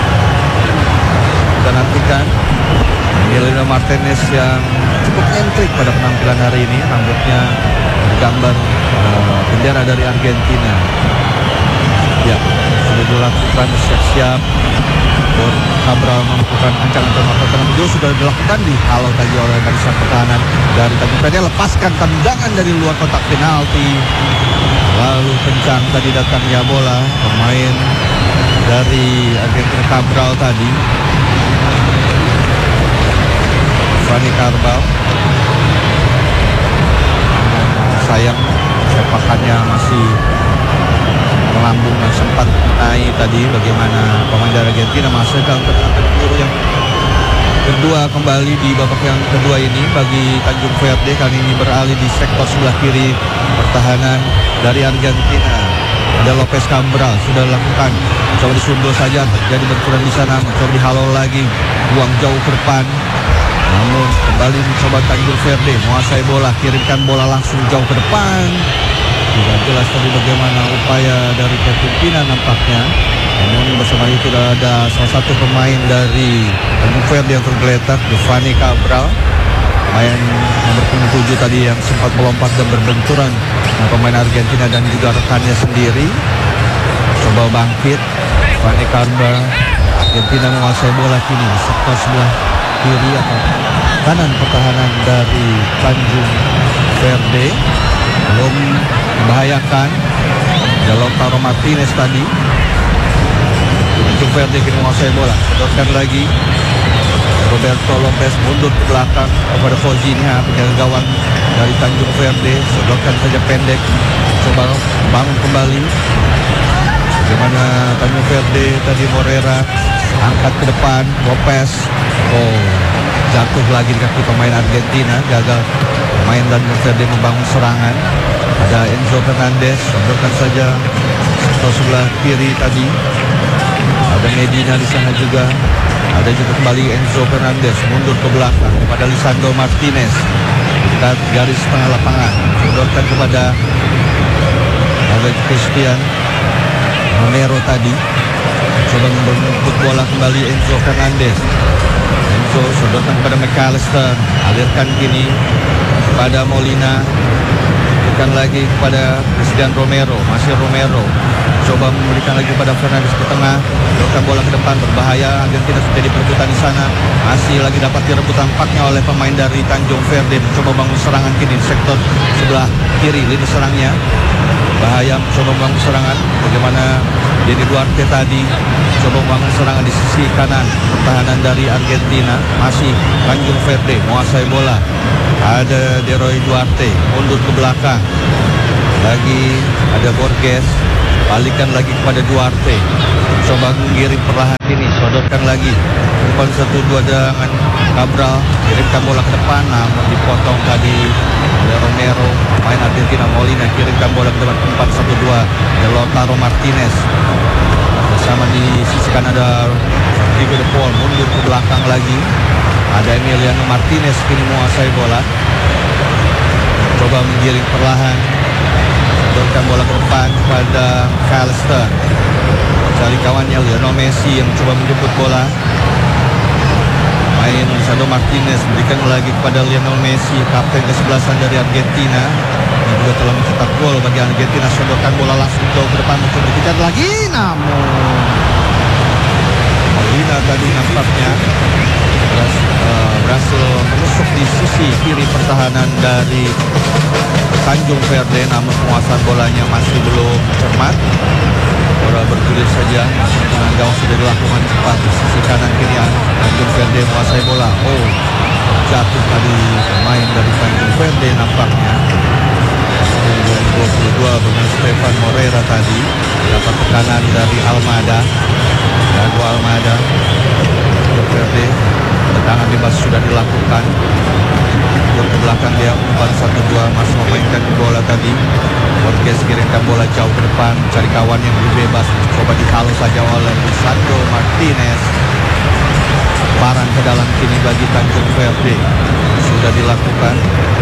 Kita nantikan Emiliano Martinez yang cukup nyentrik pada penampilan hari ini. Rambutnya bergambar bendera dari Argentina. Ya, sudah dilakukan siap-siap. Cabral melakukan ancang-ancang pertahanan juga sudah dilakukan, dihalau tadi oleh barisan pertahanan dari Tanjung Verde. Lepaskan tendangan dari luar kotak penalti. Lalu kencang tadi datangnya bola pemain dari Argentina, Cabral tadi. Fanny Cabral. Sayang sepakannya masih melambung dan sempat naik tadi. Bagaimana pemain dari Argentina menghasilkan tendangan penjuru yang kedua kembali di babak yang kedua ini bagi Tanjung Verde. Kali ini beralih di sektor sebelah kiri pertahanan dari Argentina. Ada Lopez Cabral sudah dilakukan, coba disundul saja, terjadi benturan di sana, mencoba dihalau lagi, buang jauh ke depan. Namun kembali mencoba Tanjung Verde menguasai bola, kirimkan bola langsung jauh ke depan. Tidak jelas tadi bagaimana upaya dari Argentina nampaknya. Namun bersama itu ada salah satu pemain dari Tanjung Verde yang tergeletak, Giovanni Cabral, pemain nomor 7 tadi yang sempat melompat dan berbenturan dengan pemain Argentina dan juga rekannya sendiri. Coba bangkit Giovanni Cabral. Argentina menguasai bola kini sektor sebelah kiri atau kanan pertahanan dari Tanjung Verde. Belum membahayakan. Lautaro Martinez tadi. Tanjung Verde kini menguasai bola. Sedorkan lagi. Roberto Lopez mundur ke belakang kepada Forzinha, penjaga gawang dari Tanjung Verde. Sedorkan saja pendek. Coba bangun kembali. Bagaimana Tanjung Verde tadi, Morera angkat ke depan, Lopez. Jatuh lagi di kaki pemain Argentina. Gagal pemain Tanjung Verde membangun serangan. Ada Enzo Fernandez, sedorkan saja sektor sebelah kiri tadi. Ada Medina di sana juga. Ada juga kembali Enzo Fernandez mundur ke belakang kepada Lisandro Martinez. Dekat garis tengah lapangan. Sedorkan kepada David Cristian Romero tadi. Coba membut bola kembali Enzo Fernandez. Enzo sedorkan kepada McAllister. Alirkan kini kepada Molina. Berikan lagi kepada Christian Romero. Masih Romero coba memberikan lagi kepada Fernandes ke tengah. Dorkan bola ke depan, berbahaya. Argentina sudah diperbutkan di sana. Masih lagi dapat direbut tampaknya oleh pemain dari Tanjung Verde. Mencoba bangun serangan kini di sektor sebelah kiri lini serangnya. Bahaya mencoba bangun serangan. Bagaimana Denny Duarte tadi coba bangun serangan di sisi kanan pertahanan dari Argentina. Masih Tanjung Verde menguasai bola. Ada Deroy Duarte mundur ke belakang. Lagi ada Borges. Balikan lagi kepada Duarte. Coba mengirim perlahan ini. Sodorkan lagi. Depan 1-2 dengan Cabral. Kirimkan bola ke depan. Namun dipotong tadi oleh Romero. Main Argentina Molina. Kirimkan bola ke depan 4-1-2. Lautaro Martinez. Bersama di sisi kanan ada Rodrigo de Paul. Mundur ke belakang lagi. Ada Emiliano Martinez kini menguasai bola. Coba menggiring perlahan. Dorkan bola ke depan kepada Calster. Cari kawannya Lionel Messi yang coba menjemput bola. Main Lisandro Martinez. Berikan lagi kepada Lionel Messi, kapten ke-11 dari Argentina. Yang juga telah mencetak gol bagi Argentina. Sodorkan bola langsung ke depan. Mencoba dikejar lagi. Namun Molina tadi nampaknya berhasil menusuk di sisi kiri pertahanan dari Tanjung Verde, namun penguasaan bolanya masih belum cermat. Bola bergulir saja, dengan gawang sudah dilakukan cepat di sisi kanan kiri. Tanjung Verde menguasai bola. Oh, jatuh tadi pemain dari Tanjung Verde nampaknya. 22 dengan Stefan Moreira tadi. Dapat tekanan dari Almada. Thiago Almada. Tanjung Verde. Tendangan bebas sudah dilakukan. Ke belakang dia 4-1-2 masih memainkan bola tadi. Borges kirimkan bola jauh ke depan, cari kawan yang lebih bebas. Coba dihalau saja oleh Lisandro Martinez. Barang ke dalam kini bagi Tanjung Verde. Sudah dilakukan.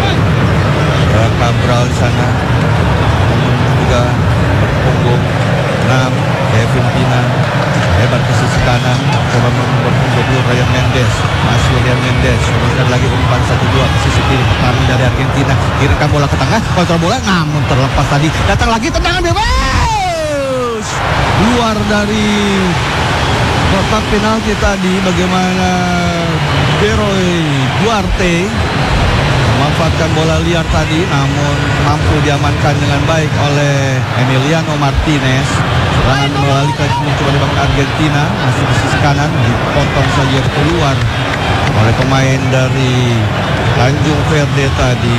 Cabral di sana. Juga punggung 6 Kevin Pina. Lebar ke sisi kanan. Coba berpunggung dulu Ryan Mendes. Masih Ryan Mendes. Kemudian lagi umpan 1-2 ke sisi kiri pertahanan dari Argentina. Kirimkan bola ke tengah. Kontrol bola namun terlepas tadi. Datang lagi tendangan bebas. Luar dari kotak penalti tadi. Bagaimana Deroy Duarte memanfaatkan bola liar tadi, namun mampu diamankan dengan baik oleh Emiliano Martinez. Serangan melalui mencoba dibangun Argentina, masih di sisi kanan, dipotong saja keluar oleh pemain dari Tanjung Verde tadi.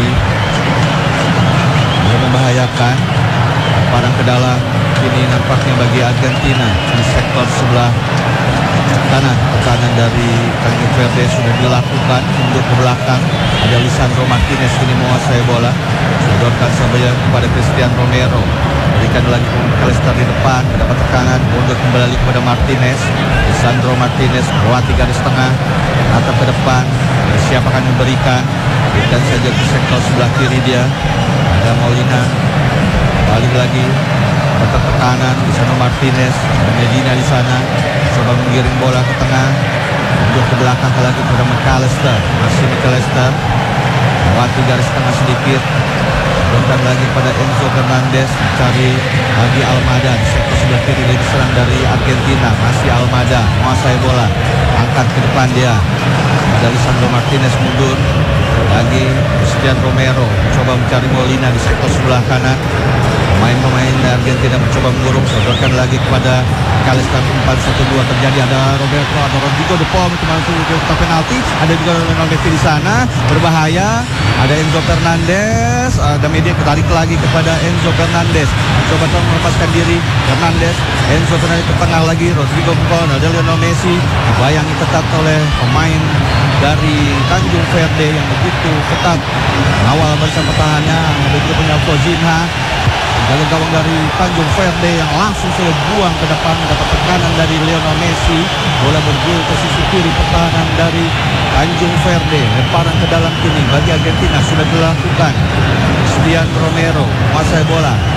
Dia membahayakan. Parang ke dalam kini nampaknya bagi Argentina di sektor sebelah kanan. Pertahanan dari Tanjung Verde sudah dilakukan. Mundur ke belakang. Ada Lisandro Martinez kini menguasai bola. Sodorkan saja kepada Christian Romero. Berikan lagi ke Calester di depan. Dapat tekanan. Mundur kembali kepada Martinez. Lisandro Martinez melewati garis tengah. Atap ke depan. Siapa akan memberikan? Berikan saja ke sektor sebelah kiri dia. Ada Molina. Balik lagi. Dapat tekanan. Lisandro Martinez. Medina di sana. Coba mengiring bola ke tengah. Mundur ke belakang lagi kepada McAllister. Masih McAllister melewati garis tengah sedikit. Dorkan lagi pada Enzo Fernandez. Cari lagi Almada di sektor sebelah kiri dari serang dari Argentina. Masih Almada menguasai bola. Angkat ke depan dia. Ada Lisandro Martinez mundur. Lagi Christian Romero coba mencari Molina di sektor sebelah kanan. Pemain-pemain Argentina mencoba mengurung. Sodorkan lagi kepada Calester. 4-1-2 terjadi. Ada Roberto, ada Rodrigo de Paul masuk ke kotak penalti. Ada juga Lionel Messi di sana. Berbahaya. Ada Enzo Fernandez. Ada media ketarik lagi kepada Enzo Fernandez. Coba melepaskan diri. Fernandez. Enzo Fernandez ke tengah lagi. Rodrigo de Paul. Ada Lionel Messi. Dibayangi ketat oleh pemain dari Tanjung Verde yang begitu ketat mengawal barisan pertahanan. Ada juga punya Fojinha. Jaga gawang dari Tanjung Verde yang langsung sudah buang ke depan. Dapat tekanan dari Lionel Messi. Bola bergulir ke sisi kiri pertahanan dari Tanjung Verde. Lemparan ke dalam kini bagi Argentina sudah dilakukan. Christian Romero menguasai bola.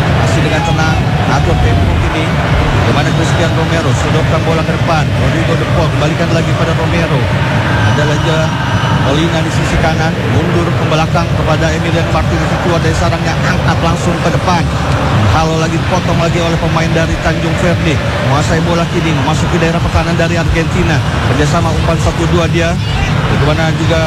masih dengan tenang atur tempo kini. Bagaimana Cristian Romero sodorkan bola ke depan. Rodrigo De Paul kembalikan lagi pada Romero. Ada lagi Molina di sisi kanan, mundur ke belakang kepada Emiliano Martinez, keluar dari sarangnya, angkat langsung ke depan. Kalau lagi dipotong lagi oleh pemain dari Tanjung Verde. Menguasai bola kini, memasuki daerah pertahanan dari Argentina. Kerjasama umpan 1-2 dia. Bagaimana juga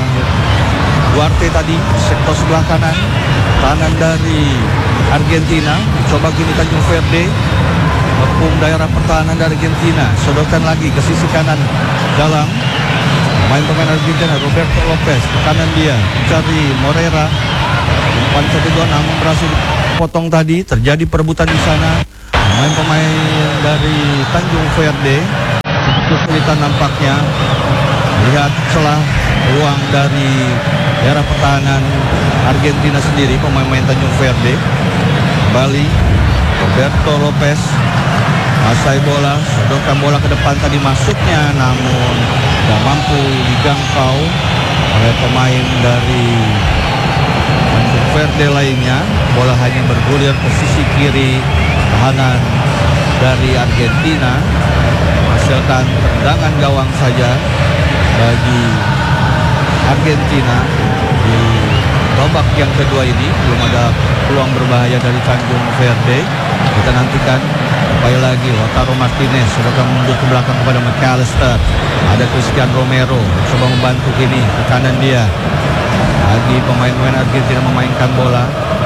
Duarte tadi, sektor sebelah kanan. Pertahanan dari Argentina. Coba kini Tanjung Verde. Mengepung daerah pertahanan dari Argentina. Sodorkan lagi ke sisi kanan dalam. Pemain Argentina Roberto Lopez ke kanan dia mencari Morera. Umpan 1-2 namun berhasil dipotong tadi. Terjadi perebutan di sana. Pemain dari Tanjung Verde cukup kesulitan nampaknya lihat celah ruang dari daerah pertahanan Argentina sendiri. Pemain Tanjung Verde kembali Roberto Lopez asai bola, sodorkan bola ke depan tadi masuknya namun tidak mampu dijangkau oleh pemain dari Tanjung Verde lainnya. Bola hanya bergulir ke sisi kiri pertahanan dari Argentina, menghasilkan tendangan gawang saja bagi Argentina. Di babak yang kedua ini belum ada peluang berbahaya dari Tanjung Verde. Kita nantikan kembali lagi Lautaro Martinez sudah mundur ke belakang kepada McAllister. Ada Cristian Romero coba membantu kini ke kanan dia. Lagi pemain-pemain Argentina memainkan bola.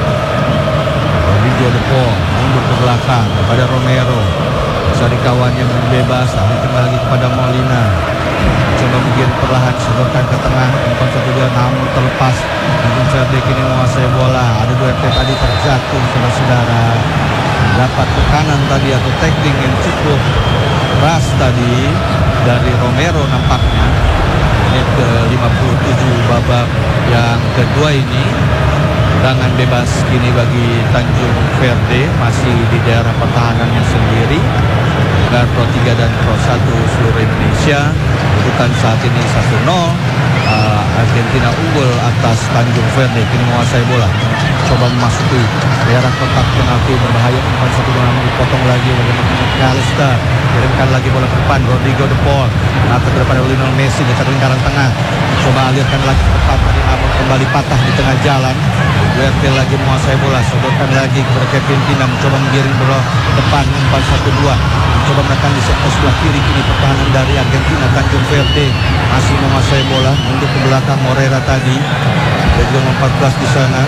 Rodrigo De Paul mundur ke belakang kepada Romero. Cari kawannya bebas, kembali lagi kepada Molina. Coba begini perlahan sodorkan ke tengah, umpan 1-2 namun terlepas. Tanjung Verde kini menguasai bola. Ada Duarte tadi terjatuh saudara-saudara. Dapat tekanan tadi atau tackling yang cukup keras tadi dari Romero nampaknya. Menit ke-57 babak yang kedua ini. Tendangan bebas kini bagi Tanjung Verde, masih di daerah pertahanannya sendiri. Pro 3 dan Pro 1 seluruh Indonesia. Kedudukan saat ini 1-0. Argentina unggul atas Tanjung Verde, kini menguasai bola. Coba memasuki daerah kotak penalti berbahaya, umpan 1-2 namun dipotong lagi oleh McAllister. Kirimkan lagi bola ke depan, Rodrigo De Paul mengatur ke depan Lionel Messi di lingkaran tengah. Coba alirkan lagi ke depan tadi namun kembali patah di tengah jalan. Duarte lagi menguasai bola, sodorkan lagi kepada Kevin Pina, mencoba menggiring bola depan, umpan 1-2. Mencoba menekan di sektor sebelah kiri, kini pertahanan dari Argentina. Tanjung Verde masih menguasai bola, mundur ke belakang Morera tadi. Ada juga 14 di sana.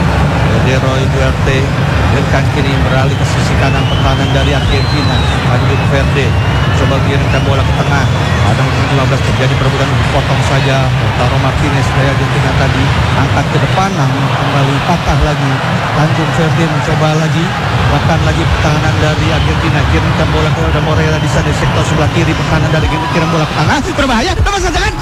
Leroy Duarte kirimkan kini beralih ke sisi kanan pertahanan dari Argentina. Tanjung Verde coba kirimkan bola ke tengah. Ada 15 terjadi perebutan, dipotong saja. Lautaro Martinez dari Argentina tadi angkat ke depan namun kembali patah lagi. Tanjung Verde mencoba lagi, bahkan lagi pertahanan dari Argentina. Kirimkan bola kepada Morera di sana di sektor sebelah kiri, pertahanan dari Argentina kirim bola ke tengah, berbahaya, lepas saja,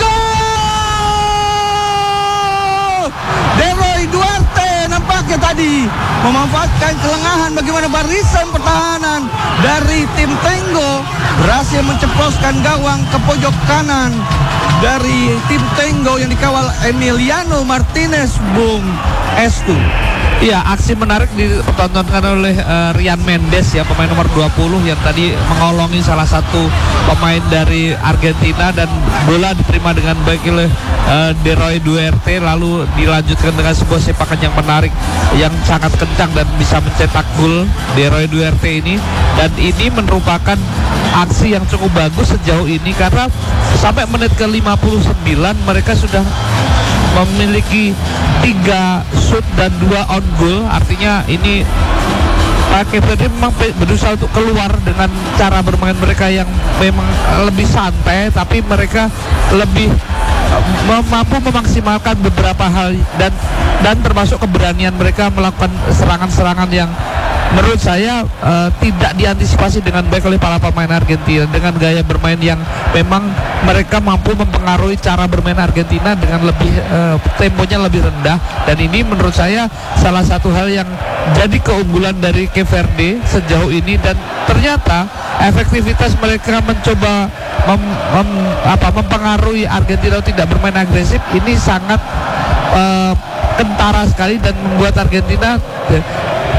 gol! Leroy Duarte nampaknya tadi memanfaatkan kelengahan bagaimana barisan pertahanan dari tim Tenggo berhasil menceploskan gawang ke pojok kanan dari tim Tenggo yang dikawal Emiliano Martinez, Bung Estu. Iya, aksi menarik dipertontonkan oleh Rian Mendes ya, pemain nomor 20 yang tadi mengolongi salah satu pemain dari Argentina dan bola diterima dengan baik oleh Leroy Duarte, lalu dilanjutkan dengan sebuah sepakan yang menarik yang sangat kencang dan bisa mencetak gol Leroy Duarte ini. Dan ini merupakan aksi yang cukup bagus sejauh ini karena sampai menit ke-59 mereka sudah memiliki 3 shoot dan 2 on goal. Artinya ini Cape Verde memang berusaha untuk keluar dengan cara bermain mereka yang memang lebih santai, tapi mereka lebih mampu memaksimalkan beberapa hal dan termasuk keberanian mereka melakukan serangan-serangan yang menurut saya tidak diantisipasi dengan baik oleh para pemain Argentina, dengan gaya bermain yang memang mereka mampu mempengaruhi cara bermain Argentina dengan lebih temponya lebih rendah. Dan ini menurut saya salah satu hal yang jadi keunggulan dari Cape Verde sejauh ini, dan ternyata efektivitas mereka mencoba mempengaruhi Argentina tidak bermain agresif ini sangat kentara sekali dan membuat Argentina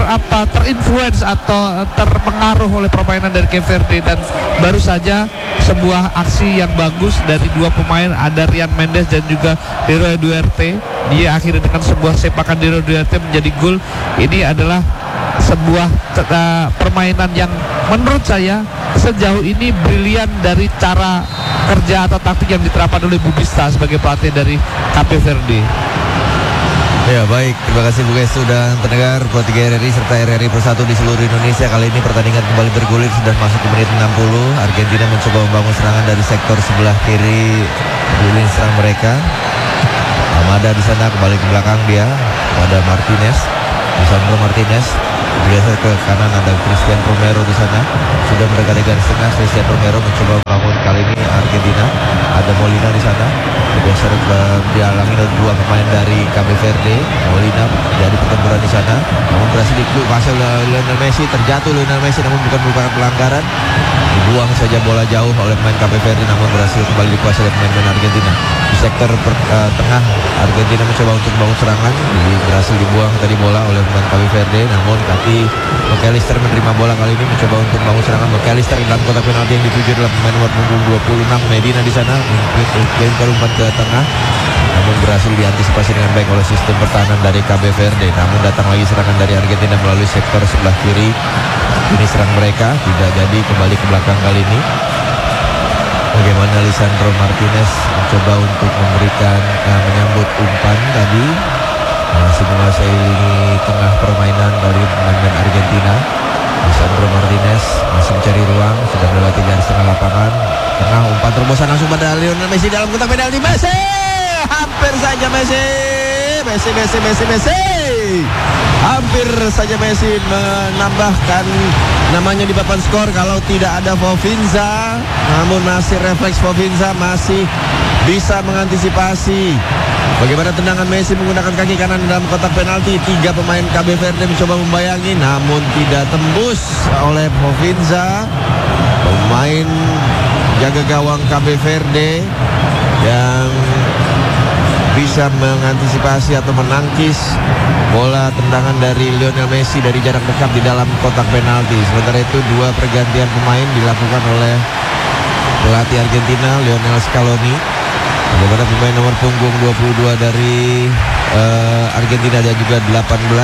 terinfluence atau terpengaruh oleh permainan dari Cape Verde, dan baru saja sebuah aksi yang bagus dari dua pemain, ada Ryan Mendes dan juga Leroy Duarte. Dia akhirnya dengan sebuah sepakan Leroy Duarte menjadi gol. Ini adalah sebuah permainan yang menurut saya sejauh ini brilian dari cara kerja atau taktik yang diterapkan oleh Bubista sebagai pelatih dari Cape Verde. Ya baik, terima kasih Bu Ges sudah pendengar Pro 3 RRI serta RRI Persatu di seluruh Indonesia. Kali ini pertandingan kembali bergulir, sudah masuk ke menit 60. Argentina mencoba membangun serangan dari sektor sebelah kiri lini serang mereka. Almada di sana kembali ke belakang dia pada Martinez, Lisandro Martinez. Biasa ke kanan ada Christian Romero di sana. Sudah mendekati garis tengah, Christian Romero mencoba membangun, kali ini Argentina. Ada Molina di sana. Bergeser ke dihalangi oleh dua pemain dari Cape Verde. Molina jadi pertempuran di sana. Namun berhasil dikuasai oleh Lionel Messi. Terjatuh Lionel Messi namun bukan merupakan pelanggaran. Dibuang saja bola jauh oleh pemain Cape Verde, namun berhasil kembali dikuasai oleh pemain Argentina. Di sektor tengah Argentina mencoba untuk membangun serangan. Berhasil dibuang tadi bola oleh pemain Cape Verde, namun kaki McAllister menerima bola kali ini mencoba untuk membangun serangan. McAllister dalam kotak penalti yang dituju adalah pemain nomor punggung 26 Medina di sana. Mungkin umpan ke tengah, namun berhasil diantisipasi dengan baik oleh sistem pertahanan dari Cape Verde. Namun datang lagi serangan dari Argentina melalui sektor sebelah kiri. Ini serang mereka tidak jadi, kembali ke belakang kali ini. Bagaimana Lisandro Martinez mencoba untuk memberikan menyambut umpan tadi, masih menguasai tengah permainan dari pemain Argentina. Lisandro Martinez masih mencari ruang, sudah melewati garis tengah lapangan. Tengah umpan terobosan langsung pada Lionel Messi dalam kotak penalti. Messi, hampir saja Messi. Hampir saja Messi menambahkan namanya di papan skor kalau tidak ada Fovinza. Namun masih refleks Fovinza, masih bisa mengantisipasi. Bagaimana tendangan Messi menggunakan kaki kanan dalam kotak penalti. Tiga pemain Cape Verde mencoba membayangi, namun tidak tembus oleh Fovinza, pemain jaga gawang Cape Verde yang bisa mengantisipasi atau menangkis bola tendangan dari Lionel Messi dari jarak dekat di dalam kotak penalti. Sementara itu dua pergantian pemain dilakukan oleh pelatih Argentina Lionel Scaloni. Bagaimana pemain nomor punggung 22 dari Argentina dan juga 16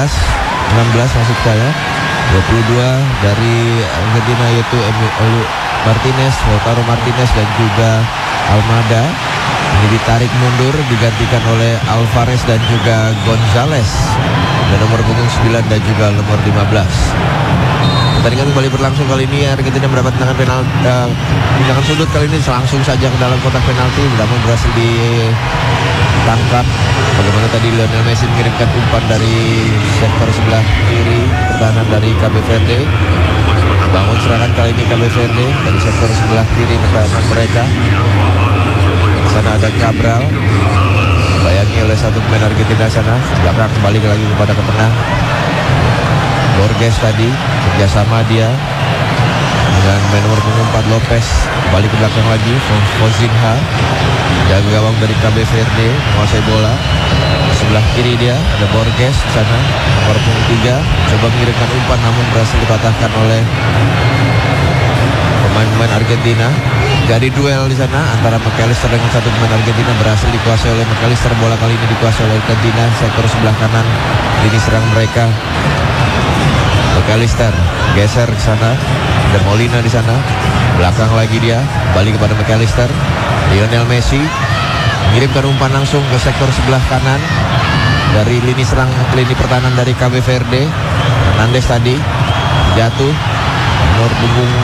maksud saya 22 dari Argentina yaitu Martinez, Lautaro Martinez dan juga Almada. Ini ditarik mundur, digantikan oleh Alvarez dan juga Gonzalez. Dan nomor punggung 9 dan juga nomor 15. Pertandingan kembali berlangsung kali ini. Argentina mendapat tendangan sudut kali ini langsung saja ke dalam kotak penalti, namun berhasil ditangkap. Bagaimana tadi Lionel Messi mengirimkan umpan dari sektor sebelah kiri pertahanan dari Cape Verde. Bangun serangan kali ini Cape Verde dari sektor sebelah kiri pertahanan mereka. Di sana ada Cabral, bayangi oleh satu pemain Argentina sana. Belakang kembali lagi kepada ke tengah. Borges tadi kerjasama dia dengan main nomor punggung 4 Lopez. Kembali ke belakang lagi Fozinha, jaga gawang dari Cape Verde, menguasai bola. Sebelah kiri dia ada Borges di sana, nomor punggung 3, coba mengirimkan umpan namun berhasil dipatahkan oleh pemain-pemain Argentina. Jadi duel di sana antara McAllister dengan satu pemain Argentina, berhasil dikuasai oleh McAllister. Bola kali ini dikuasai oleh Argentina, sektor sebelah kanan lini serang mereka. McAllister geser ke sana, ada Molina di sana. Belakang lagi dia, balik kepada McAllister. Lionel Messi mengirimkan umpan langsung ke sektor sebelah kanan dari lini serang, lini pertahanan dari Cape Verde. Hernandez tadi jatuh, nomor punggung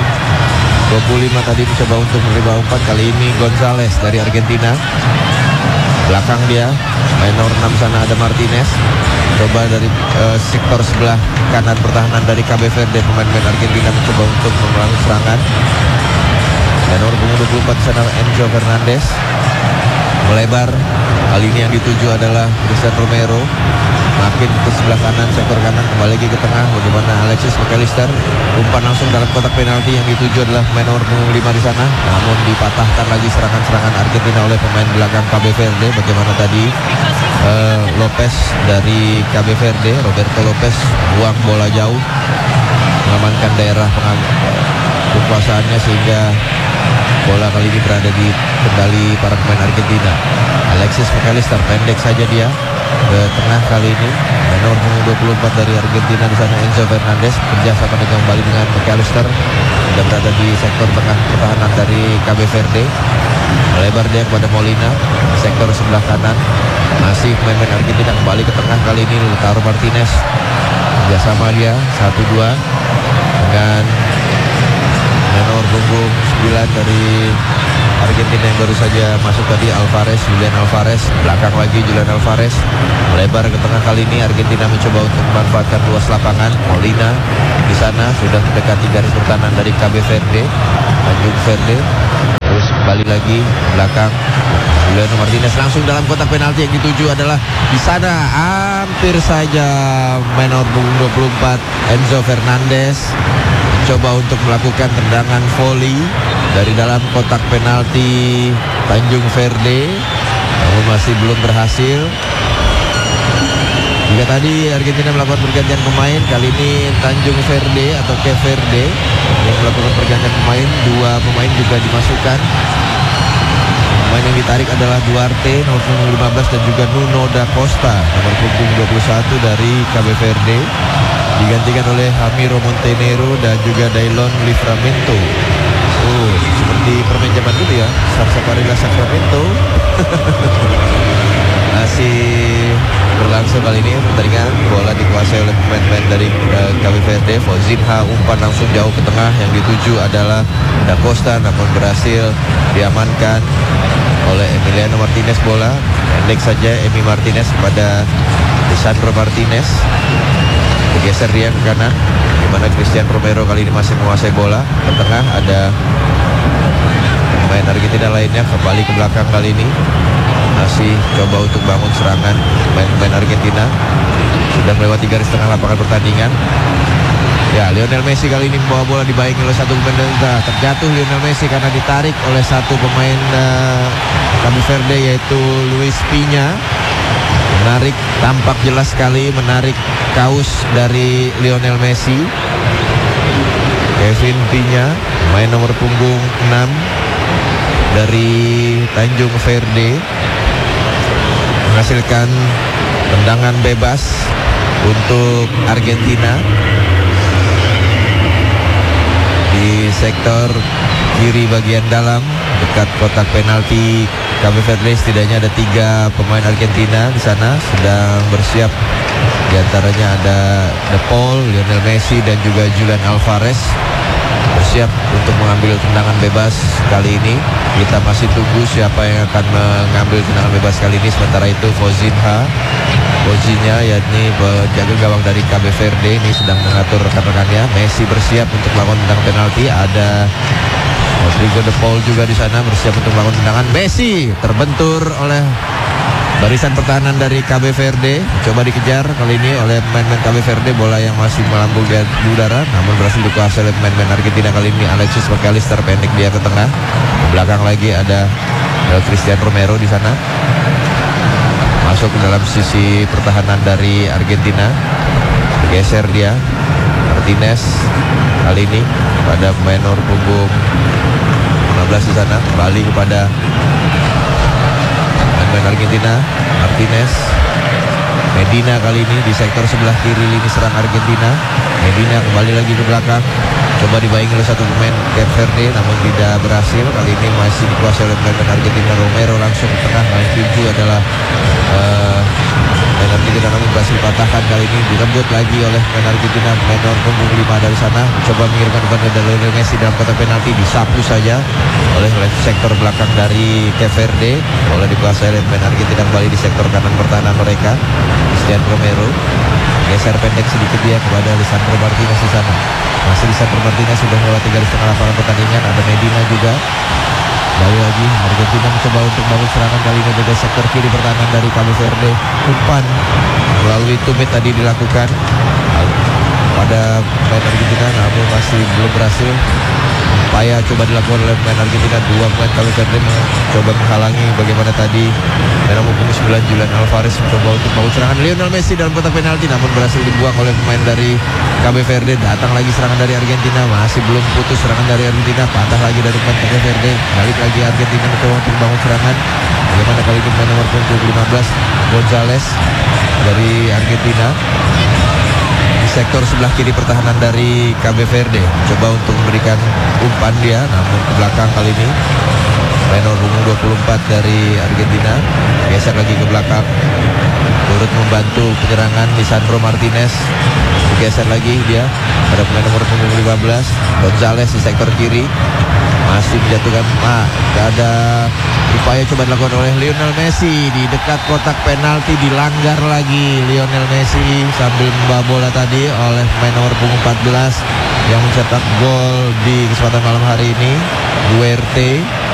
25 tadi mencoba untuk menerima umpan. Kali ini Gonzalez dari Argentina. Belakang dia, main nomor 6 sana ada Martinez. Coba dari sektor sebelah kanan pertahanan dari Cape Verde, pemain-pemain Argentina mencoba untuk membangun serangan. Dan nomor punggung 24 sana Enzo Fernandez melebar. Kali ini yang dituju adalah Christian Romero. makin ke sebelah kanan, sektor kanan, kembali lagi ke tengah. Bagaimana Alexis McAllister, umpan langsung dalam kotak penalti, yang dituju adalah pemain nomor 5 di sana. Namun dipatahkan lagi serangan-serangan Argentina oleh pemain belakang KB Verde. Bagaimana tadi Lopez dari KB Verde, Roberto Lopez, buang bola jauh, mengamankan daerah kekuasaannya sehingga bola kali ini berada di kendali para pemain Argentina. Alexis McAllister, pendek saja dia ke tengah kali ini. Nomor 24 dari Argentina di sana, Enzo Fernandez, kerjasama kembali dengan McAllister, sudah berada di sektor tengah pertahanan dari KB Verde. Melebar dia kepada Molina, sektor sebelah kanan. Masih pemain Argentina kembali ke tengah kali ini, Lautaro Martinez, kerjasama dia 1-2 dengan nomor punggung 9 dari Argentina yang baru saja masuk tadi, Alvarez, Julian Alvarez. Belakang lagi Julian Alvarez, melebar ke tengah kali ini. Argentina mencoba untuk memanfaatkan luas lapangan. Molina di sana sudah mendekati garis pertahanan dari KB Verde, Tanjung Verde. Terus kembali lagi belakang, Julian Martinez langsung dalam kotak penalti, yang dituju adalah di sana hampir saja main nomor 24 Enzo Fernandez mencoba untuk melakukan tendangan volley dari dalam kotak penalti Tanjung Verde, namun masih belum berhasil. Jika tadi Argentina melakukan pergantian pemain, kali ini Tanjung Verde atau Cape Verde yang melakukan pergantian pemain. 2 pemain juga dimasukkan. Pemain yang ditarik adalah Duarte, nomor 15, dan juga Nuno da Costa, nomor punggung 21 dari Cape Verde, digantikan oleh Ramiro Montenegro dan juga Dailon Livramento. Seperti permain zaman dulu ya, Sarsaparilla Sacramento. Masih berlangsung kali ini pertandingan. Bola dikuasai oleh pemain-pemain dari KB Verde. Fozinha umpan langsung jauh ke tengah, yang dituju adalah Da Costa, namun berhasil diamankan oleh Emiliano Martinez. Bola pendek saja Emi Martinez kepada Lisandro Martinez, bergeser dia ke kanan, dimana Christian Romero kali ini masih menguasai bola. Ke tengah ada pemain Argentina lainnya, kembali ke belakang kali ini, masih coba untuk bangun serangan pemain Argentina. Sudah melewati garis tengah lapangan pertandingan. Ya, Lionel Messi kali ini membawa bola, dibayangi oleh satu pemain Argentina. Terjatuh Lionel Messi karena ditarik oleh satu pemain Cabo Verde, yaitu Luis Piña. Menarik, tampak jelas sekali menarik kaos dari Lionel Messi. Kevin Piña, pemain nomor punggung 6 dari Tanjung Verde, menghasilkan tendangan bebas untuk Argentina di sektor kiri bagian dalam dekat kotak penalti KB Verde. Setidaknya ada 3 pemain Argentina di sana sedang bersiap. Di antaranya ada De Paul, Lionel Messi, dan juga Julian Alvarez bersiap untuk mengambil tendangan bebas kali ini. Kita masih tunggu siapa yang akan mengambil tendangan bebas kali ini. Sementara itu Fozinha, yakni penjaga gawang dari KB Verde, ini sedang mengatur rekan-rekannya. Messi bersiap untuk melakukan tendangan penalti. Ada Rodrigo De Paul juga di sana bersiap untuk melakukan tendangan. Messi terbentur oleh barisan pertahanan dari KB Verde, coba dikejar kali ini oleh pemain-pemain KB Verde. Bola yang masih melambung di udara, namun berhasil dikuasai oleh pemain-pemain Argentina kali ini. Alexis McAllister pendek dia ke tengah. Ke belakang lagi ada Christian Romero di sana, masuk ke dalam sisi pertahanan dari Argentina. Bergeser dia Martinez kali ini pada pemain nomor punggung 15 di sana, kembali kepada pemain Argentina. Martinez, Medina kali ini di sektor sebelah kiri lini serang Argentina. Medina kembali lagi ke belakang, coba dibayangi oleh satu pemain Cape Verde, namun tidak berhasil. Kali ini masih dikuasai oleh pemain Argentina. Romero langsung ke tengah, main tuju adalah pemain Argentina, namun berhasil patahkan. Kali ini direbut lagi oleh pemain Argentina. Pemain nomor punggung 5 dari sana mencoba mengirimkan umpan ke Lionel Messi dalam kotak penalti, disapu saja oleh sektor belakang dari Cape Verde. Bola dikuasai oleh pemain Argentina kembali di sektor kanan pertahanan mereka. Christian Romero geser pendek sedikit dia kepada Lisandro Martinez di sana. Masih Lisandro Martinez sudah melewati garis tengah lapangan pertandingan. Ada Medina juga. Kembali lagi Argentina mencoba untuk bangun serangan kali ini dari sektor kiri pertahanan dari Cabo Verde. Umpan melalui tumit tadi dilakukan pada pemain Argentina, namun masih belum berhasil. Upaya coba dilakukan oleh pemain Argentina, dua pemain Cabo Verde mencoba menghalangi. Bagaimana tadi nomor punggung 9 Julian Alvarez mencoba untuk bangun serangan Lionel Messi dalam kotak penalti, namun berhasil dibuang oleh pemain dari Cabo Verde. Datang lagi serangan dari Argentina, masih belum putus serangan dari Argentina, patah lagi dari pemain Cabo Verde. Balik lagi Argentina mencoba untuk bangun serangan. Bagaimana kali ini pemain nomor punggung 15 Gonzalez dari Argentina di sektor sebelah kiri pertahanan dari Cabo Verde, coba untuk memberikan umpan dia, namun ke belakang kali ini nomor punggung 24 dari Argentina geser lagi ke belakang, turut membantu penyerangan Lisandro Martinez. Geser lagi dia pada pemain nomor punggung 15 Gonzalez di sektor kiri, masih menjatuhkan. Ada upaya coba dilakukan oleh Lionel Messi di dekat kotak penalti, dilanggar lagi Lionel Messi sambil membawa bola tadi oleh pemain nomor punggung 14 yang mencetak gol di kesempatan malam hari ini, Duarte.